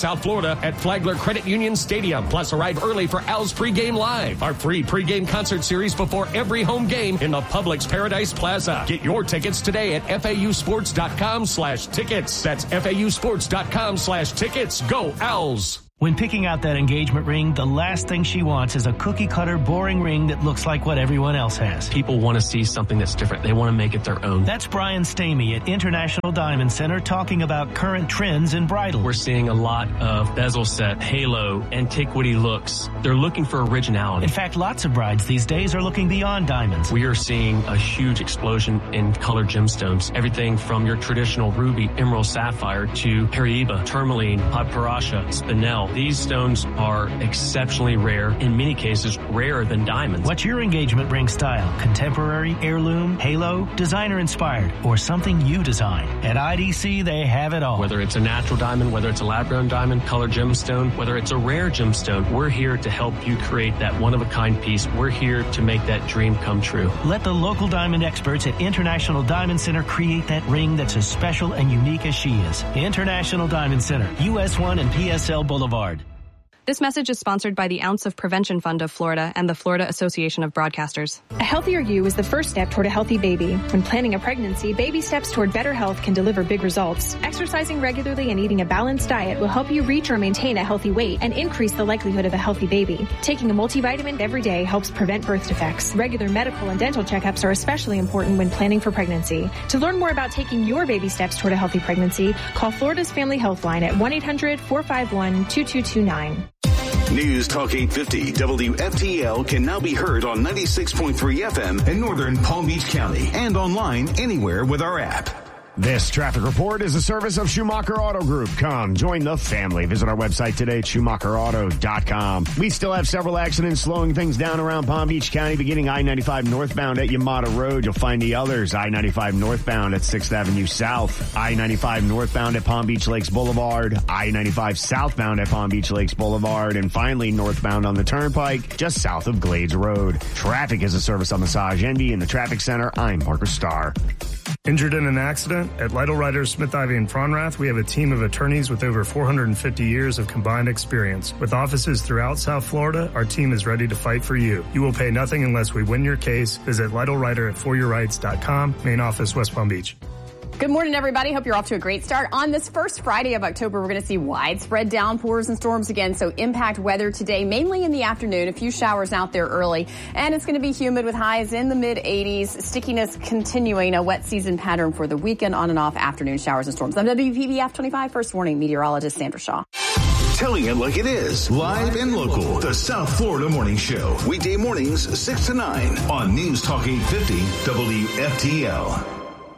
South Florida at Flagler Credit Union Stadium. Plus, arrive early for Al's Pregame Live, our free pregame concert series before every home game in the Publix Paradise Plaza. Get your tickets today at fausports.com slash tickets. That's fausports.com slash tickets. Go Owls! When picking out that engagement ring, the last thing she wants is a cookie-cutter, boring ring that looks like what everyone else has. People want to see something that's different. They want to make it their own. That's Brian Stamey at International Diamond Center talking about current trends in bridal. We're seeing a lot of bezel set, halo, antiquity looks. They're looking for originality. In fact, lots of brides these days are looking beyond diamonds. We are seeing a huge explosion in colored gemstones. Everything from your traditional ruby, emerald, sapphire to Paraiba, tourmaline, paparasha, spinel. These stones are exceptionally rare, in many cases rarer than diamonds. What's your engagement ring style? Contemporary, heirloom, halo, designer inspired, or something you design? At I D C, they have it all. Whether it's a natural diamond, whether it's a lab-grown diamond, colored gemstone, whether it's a rare gemstone, we're here to help you create that one-of-a-kind piece. We're here to make that dream come true. Let the local diamond experts at International Diamond Center create that ring that's as special and unique as she is. International Diamond Center, U S one and P S L Boulevard. This message is sponsored by the Ounce of Prevention Fund of Florida and the Florida Association of Broadcasters. A healthier you is the first step toward a healthy baby. When planning a pregnancy, baby steps toward better health can deliver big results. Exercising regularly and eating a balanced diet will help you reach or maintain a healthy weight and increase the likelihood of a healthy baby. Taking a multivitamin every day helps prevent birth defects. Regular medical and dental checkups are especially important when planning for pregnancy. To learn more about taking your baby steps toward a healthy pregnancy, call Florida's Family Health Line at one eight hundred four five one two two two nine. News Talk eight fifty W F T L can now be heard on ninety-six point three F M in northern Palm Beach County and online anywhere with our app. This traffic report is a service of Schumacher Auto Group. Come, join the family. Visit our website today at schumacher auto dot com. We still have several accidents slowing things down around Palm Beach County, beginning I ninety-five northbound at Yamata Road. You'll find the others, I ninety-five northbound at sixth Avenue South, I ninety-five northbound at Palm Beach Lakes Boulevard, I ninety-five southbound at Palm Beach Lakes Boulevard, and finally northbound on the Turnpike, just south of Glades Road. Traffic is a service of Massage Envy in the Traffic Center. I'm Parker Starr. Injured in an accident? At Lytle Ryder, Smith Ivy and Fronrath, we have a team of attorneys with over four hundred fifty years of combined experience. With offices throughout South Florida, our team is ready to fight for you. You will pay nothing unless we win your case. Visit Lytle Ryder at for your rights dot com, main office, West Palm Beach. Good morning, everybody. Hope you're off to a great start. On this first Friday of October, we're going to see widespread downpours and storms again, so impact weather today, mainly in the afternoon. A few showers out there early, and it's going to be humid with highs in the mid eighties. Stickiness continuing, a wet season pattern for the weekend, on and off afternoon showers and storms. I'm W P B F twenty-five First Warning meteorologist Sandra Shaw. Telling it like it is, live and local. The South Florida Morning Show. Weekday mornings, six to nine on News Talk eight fifty W F T L.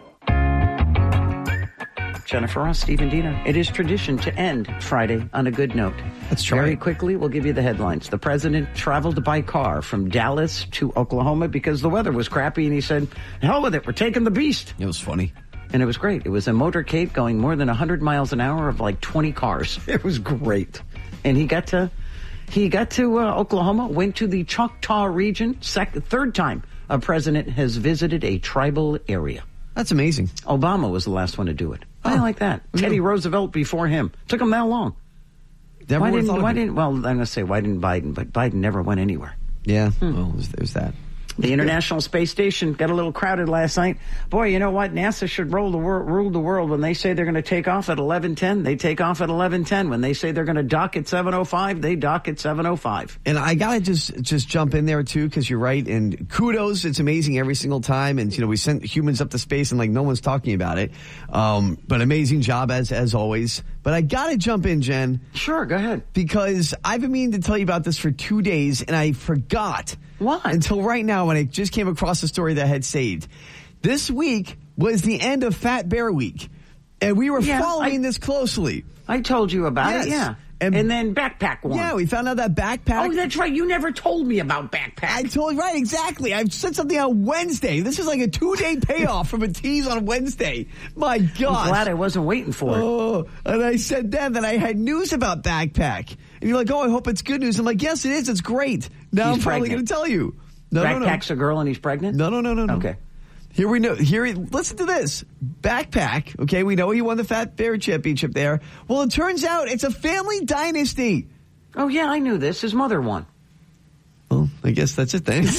Jennifer Ross, Stephen Diener. It is tradition to end Friday on a good note. That's Very right. quickly, we'll give you the headlines. The president traveled by car from Dallas to Oklahoma because the weather was crappy, and he said, hell with it, we're taking the beast. It was funny. And it was great. It was a motorcade going more than one hundred miles an hour of like twenty cars. It was great. And he got to he got to uh, Oklahoma, went to the Choctaw region, sec- third time a president has visited a tribal area. That's amazing. Obama was the last one to do it. I like that. Teddy Roosevelt before him. Took him that long. Never why would've didn't, thought why of it. didn't, well, I'm going to say, why didn't Biden? But Biden never went anywhere. Yeah, well, there's, there's that. The International Space Station got a little crowded last night. Boy, you know what? NASA should roll the wor- rule the world. When they say they're going to take off at eleven ten, they take off at eleven ten. When they say they're going to dock at seven oh five, they dock at seven oh five. And I gotta just just jump in there too, because you're right. And kudos, it's amazing every single time. And you know, we sent humans up to space, and like no one's talking about it. Um, but amazing job as as always. But I gotta jump in, Jen. Sure, go ahead. Because I've been meaning to tell you about this for two days, and I forgot. Why? Until right now, when I just came across the story that I had saved. This week was the end of Fat Bear Week, and we were Yeah, following I- this closely. I told you about Yes. it, yeah. And- And, then Backpack won. Yeah, we found out that Backpack. Oh, that's right. You never told me about Backpack. I told you, right, exactly. I said something on Wednesday. This is like a two-day payoff from a tease on Wednesday. My gosh. I'm glad I wasn't waiting for it. Oh, and I said then that I had news about Backpack. And you're like, oh, I hope it's good news. I'm like, yes, it is. It's great. Now He's I'm probably pregnant. going to tell you. No, no, no. Backpack's a girl and he's pregnant? No, no, no, no, no. Okay. Here we know. Here, listen to this backpack. Okay, we know he won the Fat Bear Championship there. Well, it turns out it's a family dynasty. Oh yeah, I knew this. His mother won. Well, I guess that's it then.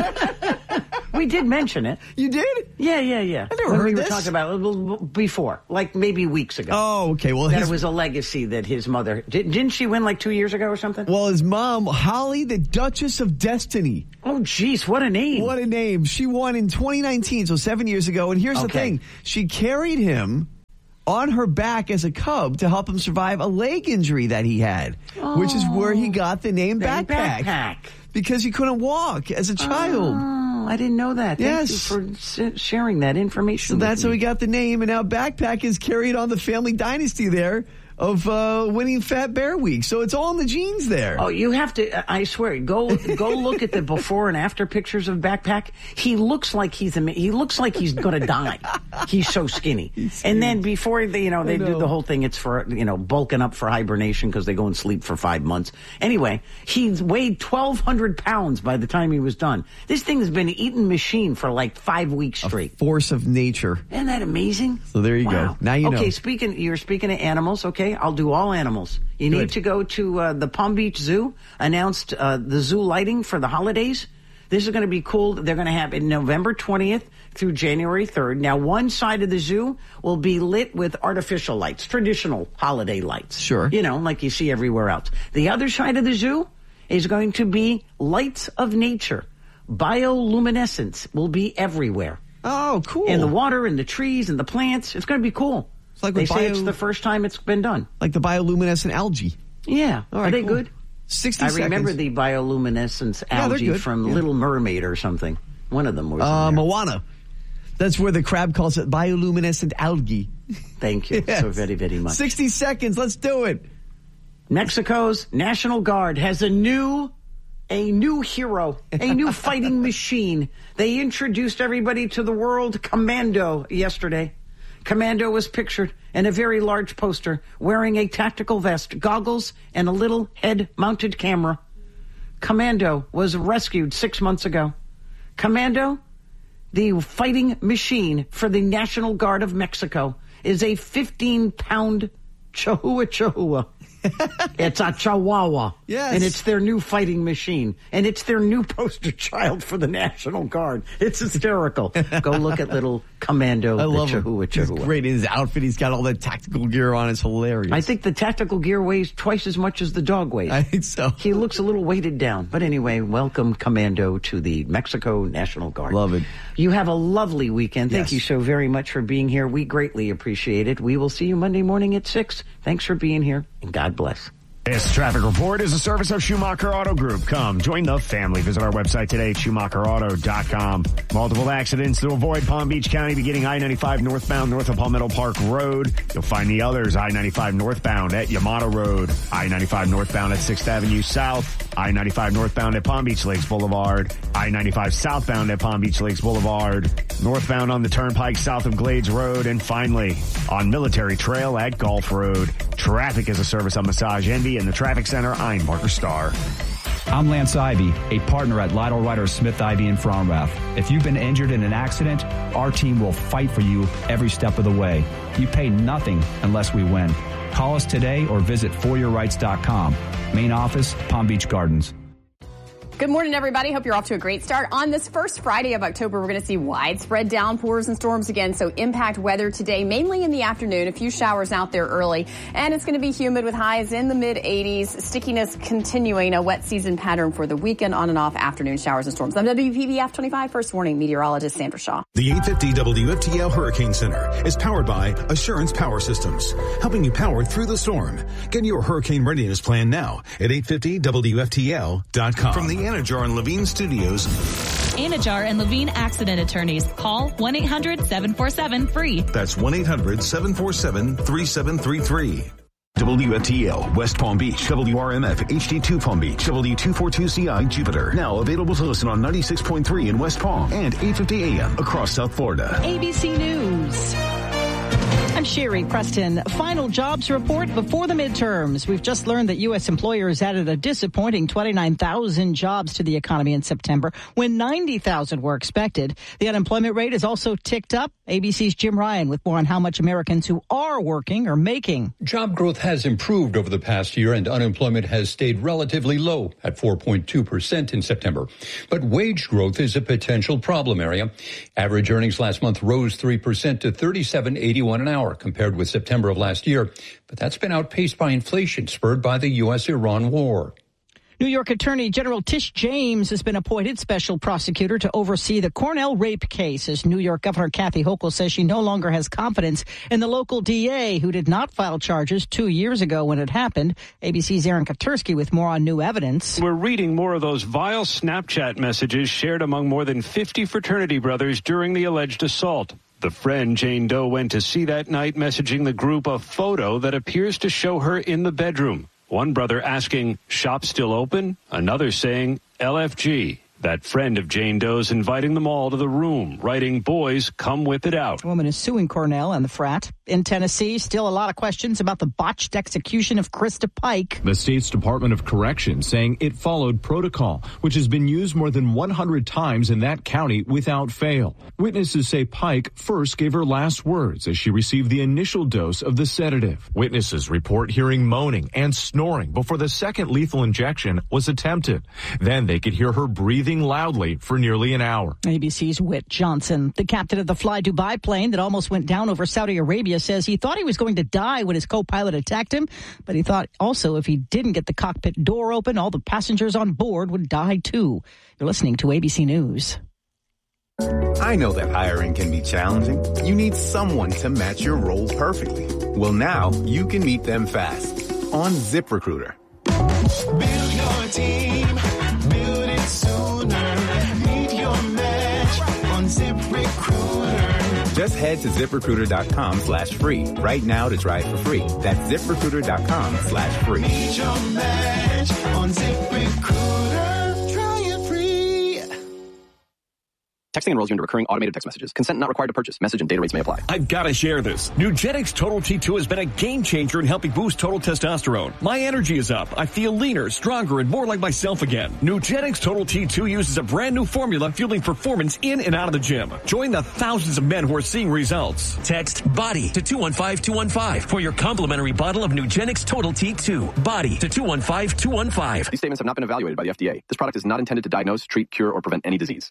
We did mention it. You did? Yeah, yeah, yeah. I never when heard we this. were talking about it before, like maybe weeks ago. Oh, okay. Well, that his, it was a legacy that his mother did, didn't she win like two years ago or something? Well, his mom, Holly, the Duchess of Destiny. Oh, geez, what a name! What a name! She won in twenty nineteen, so seven years ago. And here's Okay. the thing: she carried him on her back as a cub to help him survive a leg injury that he had, Oh. which is where he got the name Name backpack, Backpack. because he couldn't walk as a child. Oh, I didn't know that. Thank Yes. you for s- sharing that information. So with that's how me. he got the name, and now Backpack is carried on the family dynasty there of uh, winning Fat Bear Week. So it's all in the genes there. Oh, you have to, I swear, go go look at the before and after pictures of Backpack. He looks like he's, a, he looks like he's going to die. He's so skinny. And then before, they, you know, they I do know. the whole thing, it's for, you know, bulking up for hibernation because they go and sleep for five months. Anyway, he weighed twelve hundred pounds by the time he was done. This thing has been eating machine for like five weeks straight. Force of nature. Isn't that amazing? So there you Wow. go. Now you know. Okay, speaking, you're speaking of animals, okay? I'll do all animals. You Good. need to go to uh, the Palm Beach Zoo, announced uh, the zoo lighting for the holidays. This is going to be cool. They're going to have it November twentieth through January third. Now, one side of the zoo will be lit with artificial lights, traditional holiday lights. Sure. You know, like you see everywhere else. The other side of the zoo is going to be lights of nature. Bioluminescence will be everywhere. Oh, cool. In the water, in the trees, in the plants. It's going to be cool. It's like they with say bio- it's the first time it's been done. Like the bioluminescent algae. Yeah. All Are right, they cool. good? sixty I seconds. remember the bioluminescence Yeah, they're algae good. from Yeah. Little Mermaid or something. One of them was Uh, in there. Moana. That's where the crab calls it bioluminescent algae. Thank you Yes. so very, very much. sixty seconds. Let's do it. Mexico's National Guard has a new, a new hero, a new fighting machine. They introduced everybody to the world Commando yesterday. Commando was pictured in a very large poster wearing a tactical vest, goggles, and a little head-mounted camera. Commando was rescued six months ago. Commando, the fighting machine for the National Guard of Mexico, is a fifteen-pound Chihuahua Chihuahua. It's a Chihuahua. Yes. And it's their new fighting machine. And it's their new poster child for the National Guard. It's hysterical. Go look at little Commando, I the love him. Chihuahua He's Chihuahua. great in his outfit. He's got all that tactical gear on. It's hilarious. I think the tactical gear weighs twice as much as the dog weighs. I think so. He looks a little weighted down. But anyway, welcome, Commando, to the Mexico National Guard. Love it. You have a lovely weekend. Thank Yes. you so very much for being here. We greatly appreciate it. We will see you Monday morning at six. Thanks for being here, and God bless. This traffic report is a service of Schumacher Auto Group. Come, join the family. Visit our website today, Schumacher Auto dot com. Multiple accidents to avoid Palm Beach County beginning I ninety-five northbound north of Palmetto Park Road. You'll find the others, I ninety-five northbound at Yamato Road, I ninety-five northbound at sixth Avenue South, I ninety-five northbound at Palm Beach Lakes Boulevard, I ninety-five southbound at Palm Beach Lakes Boulevard, northbound on the Turnpike south of Glades Road, and finally on Military Trail at Gulf Road. Traffic is a service of Massage Envy and the Traffic Center. I'm Parker Starr. I'm Lance Ivy, a partner at Lytle Ryder Smith Ivy in Fromrath. If you've been injured in an accident, our team will fight for you every step of the way. You pay nothing unless we win. Call us today or visit for your rights dot com. Main office, Palm Beach Gardens. Good morning, everybody. Hope you're off to a great start. On this first Friday of October, we're going to see widespread downpours and storms again. So impact weather today, mainly in the afternoon. A few showers out there early. And it's going to be humid with highs in the mid eighties. Stickiness continuing, a wet season pattern for the weekend, on and off afternoon showers and storms. I'm W P B F twenty-five First Warning meteorologist Sandra Shaw. The eight fifty W F T L Hurricane Center is powered by Assurance Power Systems, helping you power through the storm. Get your hurricane readiness plan now at eight fifty W F T L dot com. From the Anajar and Levine Studios. Anajar and Levine Accident Attorneys. Call one eight hundred seven four seven free. That's one eight hundred seven four seven three seven three three. W F T L West Palm Beach, W R M F H D two Palm Beach, W two forty-two C I Jupiter. Now available to listen on ninety-six point three in West Palm and eight fifty A M across South Florida. A B C News. I'm Sherry Preston. Final jobs report before the midterms. We've just learned that U S employers added a disappointing twenty-nine thousand jobs to the economy in September when ninety thousand were expected. The unemployment rate has also ticked up. A B C's Jim Ryan with more on how much Americans who are working are making. Job growth has improved over the past year and unemployment has stayed relatively low at four point two percent in September. But wage growth is a potential problem area. Average earnings last month rose three percent to thirty-seven eighty-one an hour compared with September of last year. But that's been outpaced by inflation spurred by the U S Iran war. New York Attorney General Tish James has been appointed special prosecutor to oversee the Cornell rape case, as New York Governor Kathy Hochul says she no longer has confidence in the local D A who did not file charges two years ago when it happened. A B C's Aaron Katursky with more on new evidence. We're reading more of those vile Snapchat messages shared among more than fifty fraternity brothers during the alleged assault. The friend Jane Doe went to see that night messaging the group a photo that appears to show her in the bedroom. One brother asking, "Shop still open?" Another saying, L F G. That friend of Jane Doe's inviting them all to the room, writing, "Boys, come whip it out." A woman is suing Cornell and the frat. In Tennessee, still a lot of questions about the botched execution of Krista Pike. The state's Department of Corrections saying it followed protocol, which has been used more than one hundred times in that county without fail. Witnesses say Pike first gave her last words as she received the initial dose of the sedative. Witnesses report hearing moaning and snoring before the second lethal injection was attempted. Then they could hear her breathing loudly for nearly an hour. A B C's Whit Johnson, the captain of the Fly Dubai plane that almost went down over Saudi Arabia, says he thought he was going to die when his co-pilot attacked him, but he thought also if he didn't get the cockpit door open, all the passengers on board would die too. You're listening to A B C News. I know that hiring can be challenging. You need someone to match your role perfectly. Well, now you can meet them fast on ZipRecruiter. Build your team, build it sooner. Meet your match on ZipRecruiter. Just head to ZipRecruiter.com slash free right now to try it for free. That's ZipRecruiter.com slash free. Meet your match on ZipRecruiter. Try it free. Texting enrolls you into recurring automated text messages. Consent not required to purchase. Message and data rates may apply. I've got to share this. Nugenix Total T two has been a game changer in helping boost total testosterone. My energy is up. I feel leaner, stronger, and more like myself again. Nugenix Total T two uses a brand new formula fueling performance in and out of the gym. Join the thousands of men who are seeing results. Text BODY to two one five two one five for your complimentary bottle of Nugenix Total T two. BODY to two one five two one five. These statements have not been evaluated by the F D A. This product is not intended to diagnose, treat, cure, or prevent any disease.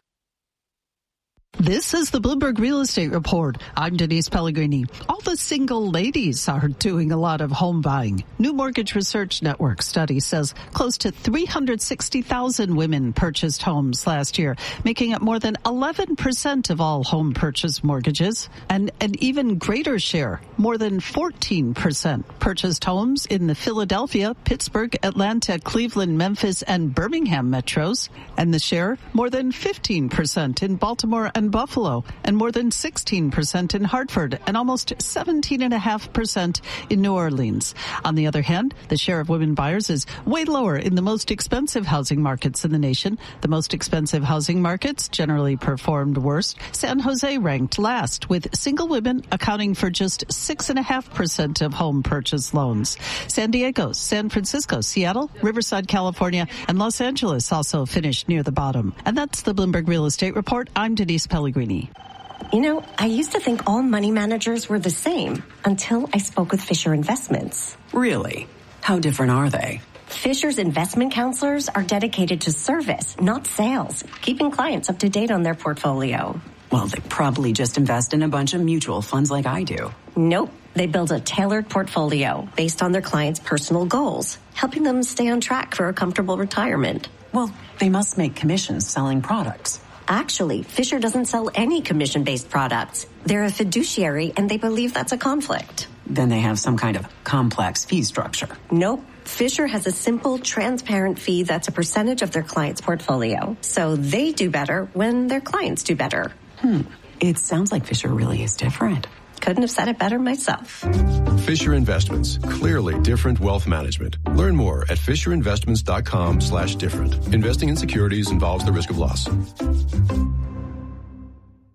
This is the Bloomberg Real Estate Report. I'm Denise Pellegrini. All the single ladies are doing a lot of home buying. New Mortgage Research Network study says close to three hundred sixty thousand women purchased homes last year, making up more than eleven percent of all home purchase mortgages. And an even greater share, more than fourteen percent, purchased homes in the Philadelphia, Pittsburgh, Atlanta, Cleveland, Memphis, and Birmingham metros. And the share, more than fifteen percent in Baltimore and Buffalo, and more than sixteen percent in Hartford, and almost seventeen point five percent in New Orleans. On the other hand, the share of women buyers is way lower in the most expensive housing markets in the nation. The most expensive housing markets generally performed worst. San Jose ranked last, with single women accounting for just six point five percent of home purchase loans. San Diego, San Francisco, Seattle, Riverside, California, and Los Angeles also finished near the bottom. And that's the Bloomberg Real Estate Report. I'm Denise Pellegrini. You know, I used to think all money managers were the same until I spoke with Fisher Investments. Really? How different are they? Fisher's investment counselors are dedicated to service, not sales, keeping clients up to date on their portfolio. Well, they probably just invest in a bunch of mutual funds like I do. Nope. They build a tailored portfolio based on their clients' personal goals, helping them stay on track for a comfortable retirement. Well, they must make commissions selling products. Actually, Fisher doesn't sell any commission-based products. They're a fiduciary, and they believe that's a conflict. Then they have some kind of complex fee structure. Nope. Fisher has a simple, transparent fee that's a percentage of their client's portfolio. So they do better when their clients do better. Hmm. It sounds like Fisher really is different. Couldn't have said it better myself. Fisher Investments. Clearly different wealth management. Learn more at FisherInvestments.com slash different. Investing in securities involves the risk of loss.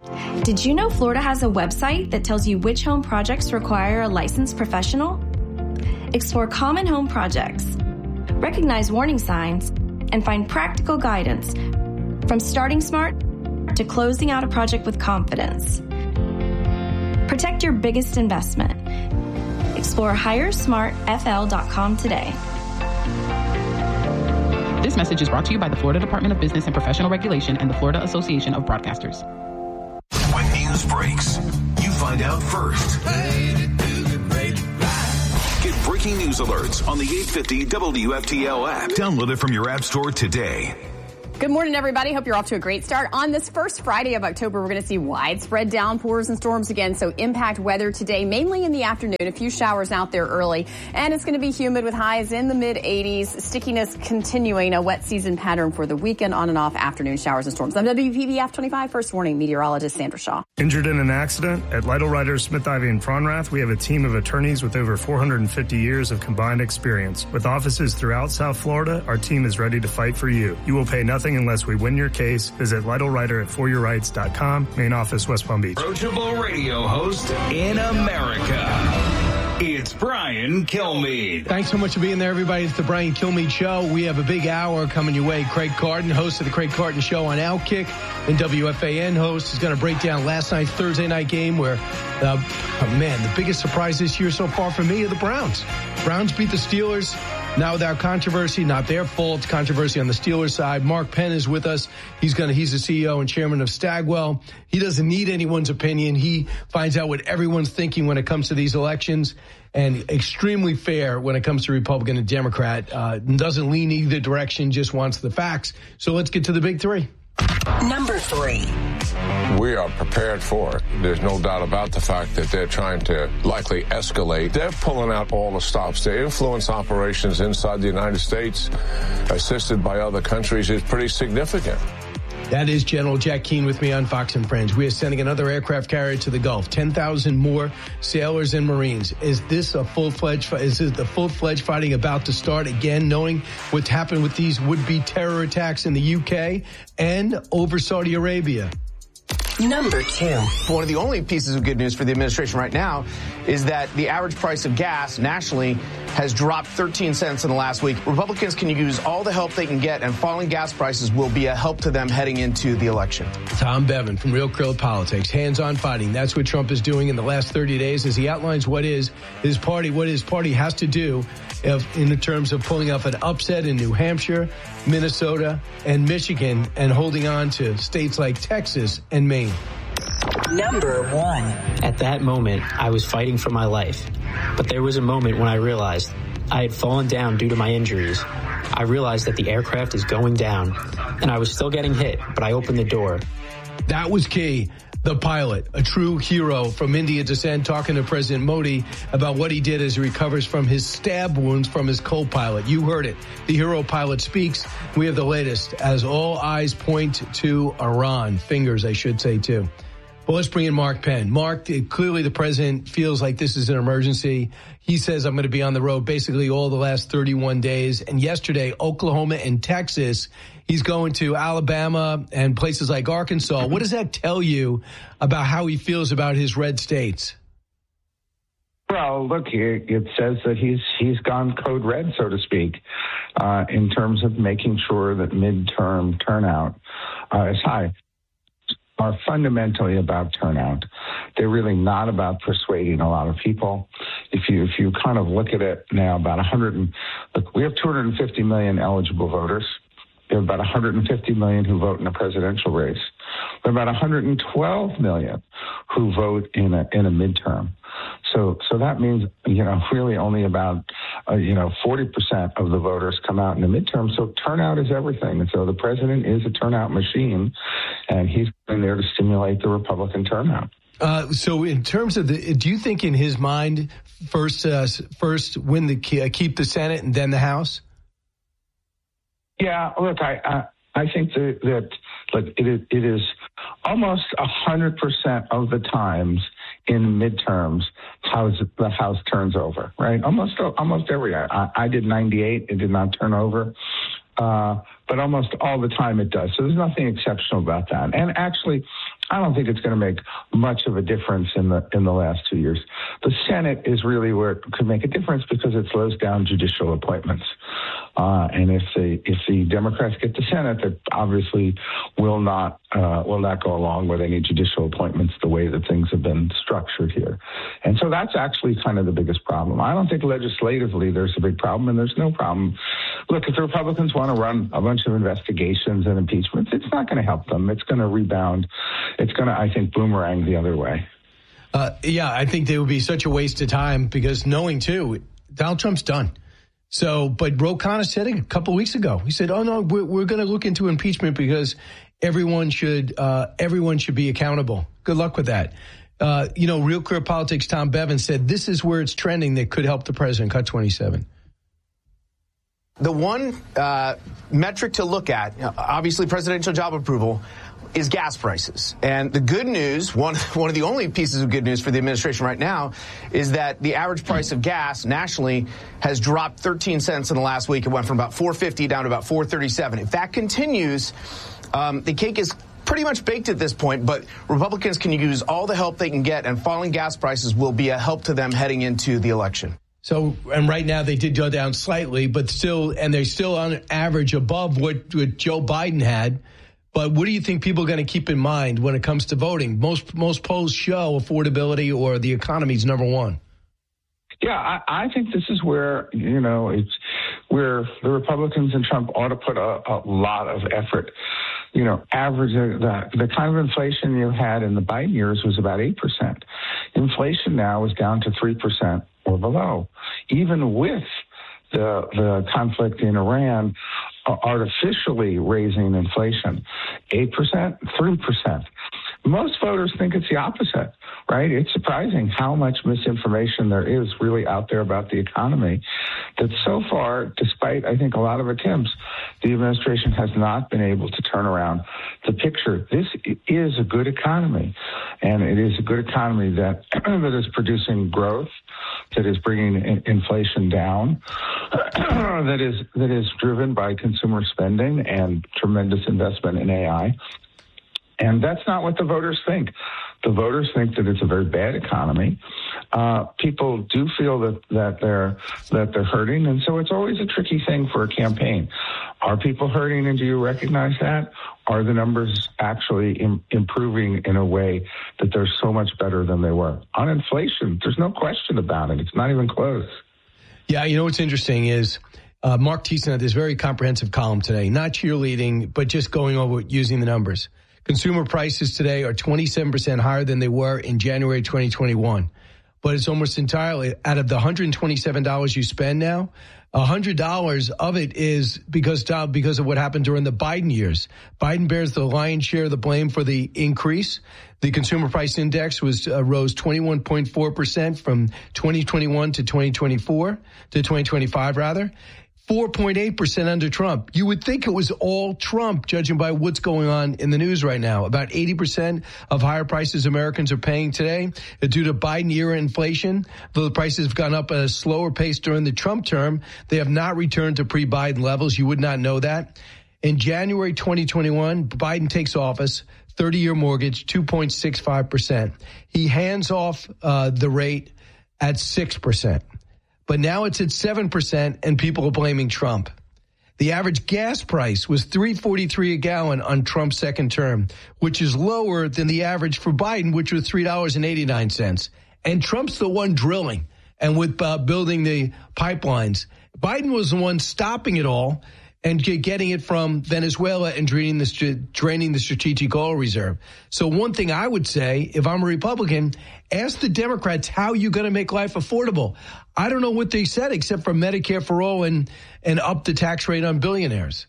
Did you know Florida has a website that tells you which home projects require a licensed professional? Explore common home projects, recognize warning signs, and find practical guidance from starting smart to closing out a project with confidence. Protect your biggest investment. Explore hire smart f l dot com today. This message is brought to you by the Florida Department of Business and Professional Regulation and the Florida Association of Broadcasters. When news breaks, you find out first. Get breaking news alerts on the eight fifty W F T L app. Download it from your app store today. Good morning, everybody. Hope you're off to a great start. On this first Friday of October, we're going to see widespread downpours and storms again, so impact weather today, mainly in the afternoon. A few showers out there early, and it's going to be humid with highs in the mid eighties. Stickiness continuing, a wet season pattern for the weekend, on and off afternoon showers and storms. I'm W P B F twenty-five First Warning meteorologist Sandra Shaw. Injured in an accident? At Lytle Writers, Smith, Ivy and Fronrath, we have a team of attorneys with over four hundred fifty years of combined experience. With offices throughout South Florida, our team is ready to fight for you. You will pay nothing unless we win your case. Visit Lytle Writer at for your rights dot com. Main office, West Palm Beach. Approachable radio host in America. It's Brian Kilmeade. Thanks so much for being there, everybody. It's the Brian Kilmeade Show. We have a big hour coming your way. Craig Carton, host of the Craig Carton Show on Outkick, and W F A N host, is going to break down last night's Thursday night game where, uh, oh man, the biggest surprise this year so far for me are the Browns. Browns beat the Steelers. Now without controversy, not their fault. Controversy on the Steelers side. Mark Penn is with us. He's going to, he's the C E O and chairman of Stagwell. He doesn't need anyone's opinion. He finds out what everyone's thinking when it comes to these elections, and extremely fair when it comes to Republican and Democrat. Uh, doesn't lean either direction, just wants the facts. So let's get to the big three. Number three. We are prepared for it. There's no doubt about the fact that they're trying to likely escalate. They're pulling out all the stops. Their influence operations inside the United States, assisted by other countries, is pretty significant. That is General Jack Keane with me on Fox and Friends. We are sending another aircraft carrier to the Gulf. ten thousand more sailors and Marines. Is this a full-fledged, is it the full-fledged fighting about to start again, knowing what's happened with these would-be terror attacks in the U K and over Saudi Arabia? Number two. One of the only pieces of good news for the administration right now is that the average price of gas nationally has dropped thirteen cents in the last week. Republicans can use all the help they can get, and falling gas prices will be a help to them heading into the election. Tom Bevan from Real Clear Politics. Hands-on fighting. That's what Trump is doing in the last thirty days as he outlines what is his party, what his party has to do if, in terms of pulling off an upset in New Hampshire, Minnesota, and Michigan, and holding on to states like Texas and Maine. Number one. At that moment, I was fighting for my life. But there was a moment when I realized I had fallen down due to my injuries. I realized that the aircraft is going down, and I was still getting hit, but I opened the door. That was key. The pilot, a true hero from Indian descent, talking to President Modi about what he did as he recovers from his stab wounds from his co-pilot. You heard it. The hero pilot speaks. We have the latest as all eyes point to Iran. Fingers, I should say, too. Well, let's bring in Mark Penn. Mark, clearly the president feels like this is an emergency. He says, I'm going to be on the road basically all the last thirty-one days. And yesterday, Oklahoma and Texas, he's going to Alabama and places like Arkansas. What does that tell you about how he feels about his red states? Well, look, it says that he's he's gone code red, so to speak, uh, in terms of making sure that midterm turnout uh, is high. Are fundamentally about turnout. They're really not about persuading a lot of people. If you if you kind of look at it now, about one hundred and look, we have two hundred fifty million eligible voters. We have about one hundred fifty million who vote in a presidential race. We have about one hundred twelve million who vote in a in a midterm. So so that means, you know, really only about, uh, you know, forty percent of the voters come out in the midterm. So turnout is everything. And so the president is a turnout machine, and he's been there to stimulate the Republican turnout. Uh, so in terms of the, do you think in his mind, first, uh, first win the, uh, keep the Senate and then the House? Yeah, look, I, I, I think that, that look, it is, it is almost one hundred percent of the times in midterms, House, the House turns over, right? Almost almost every, I, I did ninety-eight, it did not turn over, uh, but almost all the time it does. So there's nothing exceptional about that. And actually, I don't think it's going to make much of a difference in the in the last two years. The Senate is really where it could make a difference because it slows down judicial appointments. Uh, and if the if the Democrats get the Senate, that obviously will not uh, will not go along with any judicial appointments the way that things have been structured here. And so that's actually kind of the biggest problem. I don't think legislatively there's a big problem, and there's no problem. Look, if the Republicans want to run a bunch of investigations and impeachments, it's not going to help them. It's going to rebound. It's going to, I think, boomerang the other way. Uh, yeah, I think they would be such a waste of time because knowing, too, Donald Trump's done. So, but Ro Khanna said it a couple of weeks ago. He said, oh, no, we're, we're going to look into impeachment because everyone should uh, everyone should be accountable. Good luck with that. Uh, you know, Real Clear Politics' Tom Bevan said this is where it's trending that could help the president cut twenty-seven. The one uh, metric to look at, obviously presidential job approval, is gas prices. And the good news, one one of the only pieces of good news for the administration right now, is that the average price of gas nationally has dropped thirteen cents in the last week. It went from about four fifty down to about four thirty-seven. If that continues, um, the cake is pretty much baked at this point, but Republicans can use all the help they can get, and falling gas prices will be a help to them heading into the election. So, and right now they did go down slightly, but still, and they're still on average above what, what Joe Biden had. But what do you think people are going to keep in mind when it comes to voting? Most most polls show affordability or the economy is number one. Yeah, I, I think this is where, you know, it's where the Republicans and Trump ought to put a, a lot of effort. You know, average the, the kind of inflation you had in the Biden years was about eight percent. Inflation now is down to three percent or below. Even with the the conflict in Iran uh, artificially raising inflation, eight percent, three percent. Most voters think it's the opposite, right? It's surprising how much misinformation there is really out there about the economy that so far, despite, I think, a lot of attempts, the administration has not been able to turn around the picture. This is a good economy, and it is a good economy that, that is producing growth, that is bringing in inflation down, that is that is driven by consumer spending and tremendous investment in A I. And that's not what the voters think. The voters think that it's a very bad economy. Uh, people do feel that, that they're that they're hurting, and so it's always a tricky thing for a campaign. Are people hurting, and do you recognize that? Are the numbers actually im- improving in a way that they're so much better than they were? On inflation, there's no question about it. It's not even close. Yeah, you know what's interesting is uh, Mark Thiessen had this very comprehensive column today, not cheerleading, but just going over using the numbers. Consumer prices today are twenty-seven percent higher than they were in January twenty twenty-one. But it's almost entirely out of the one hundred twenty-seven dollars you spend now, one hundred dollars of it is because, because of what happened during the Biden years. Biden bears the lion's share of the blame for the increase. The consumer price index was uh, rose twenty-one point four percent from twenty twenty-one to twenty twenty-four to twenty twenty-five rather. four point eight percent under Trump. You would think it was all Trump, judging by what's going on in the news right now. About eighty percent of higher prices Americans are paying today are due to Biden-era inflation. Though the prices have gone up at a slower pace during the Trump term, they have not returned to pre-Biden levels. You would not know that. In January twenty twenty-one, Biden takes office, thirty-year mortgage, two point six five percent. He hands off uh, the rate at six percent. But now it's at seven percent, and people are blaming Trump. The average gas price was three forty-three a gallon on Trump's second term, which is lower than the average for Biden, which was three dollars and eighty-nine cents. And Trump's the one drilling and with uh, building the pipelines. Biden was the one stopping it all and getting it from Venezuela and draining the, draining the strategic oil reserve. So one thing I would say, if I'm a Republican, ask the Democrats how you're going to make life affordable. I don't know what they said except for Medicare for all and, and up the tax rate on billionaires.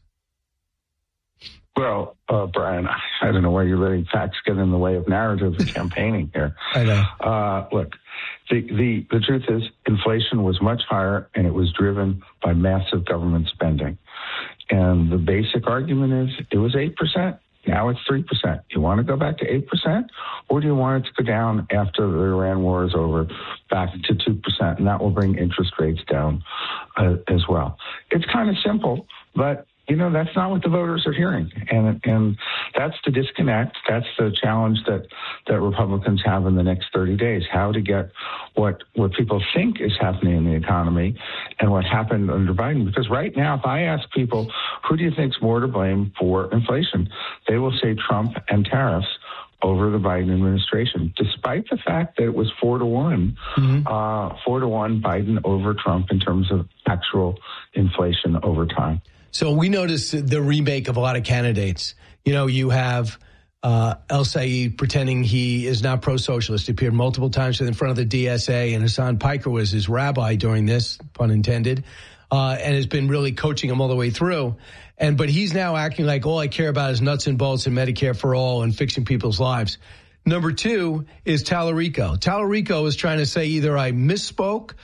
Well, uh, Brian, I don't know why you're letting facts get in the way of narrative and campaigning here. I know. Uh, look, the, the, the truth is inflation was much higher, and it was driven by massive government spending. And the basic argument is it was eight percent. Now it's three percent. You want to go back to eight percent, or do you want it to go down after the Iran war is over back to two percent? And that will bring interest rates down uh, as well. It's kind of simple, but you know, that's not what the voters are hearing. And and that's the disconnect. That's the challenge that, that Republicans have in the next thirty days, how to get what what people think is happening in the economy and what happened under Biden. Because right now, if I ask people, who do you think's more to blame for inflation, they will say Trump and tariffs over the Biden administration, despite the fact that it was four to one, mm-hmm. uh, four to one Biden over Trump in terms of actual inflation over time. So we noticed the remake of a lot of candidates. You know, you have uh, El Sayed pretending he is not pro-socialist. He appeared multiple times in front of the D S A, and Hassan Piker was his rabbi during this, pun intended, uh, and has been really coaching him all the way through. And but he's now acting like all I care about is nuts and bolts and Medicare for all and fixing people's lives. Number two is Tallarico. Tallarico is trying to say either I misspoke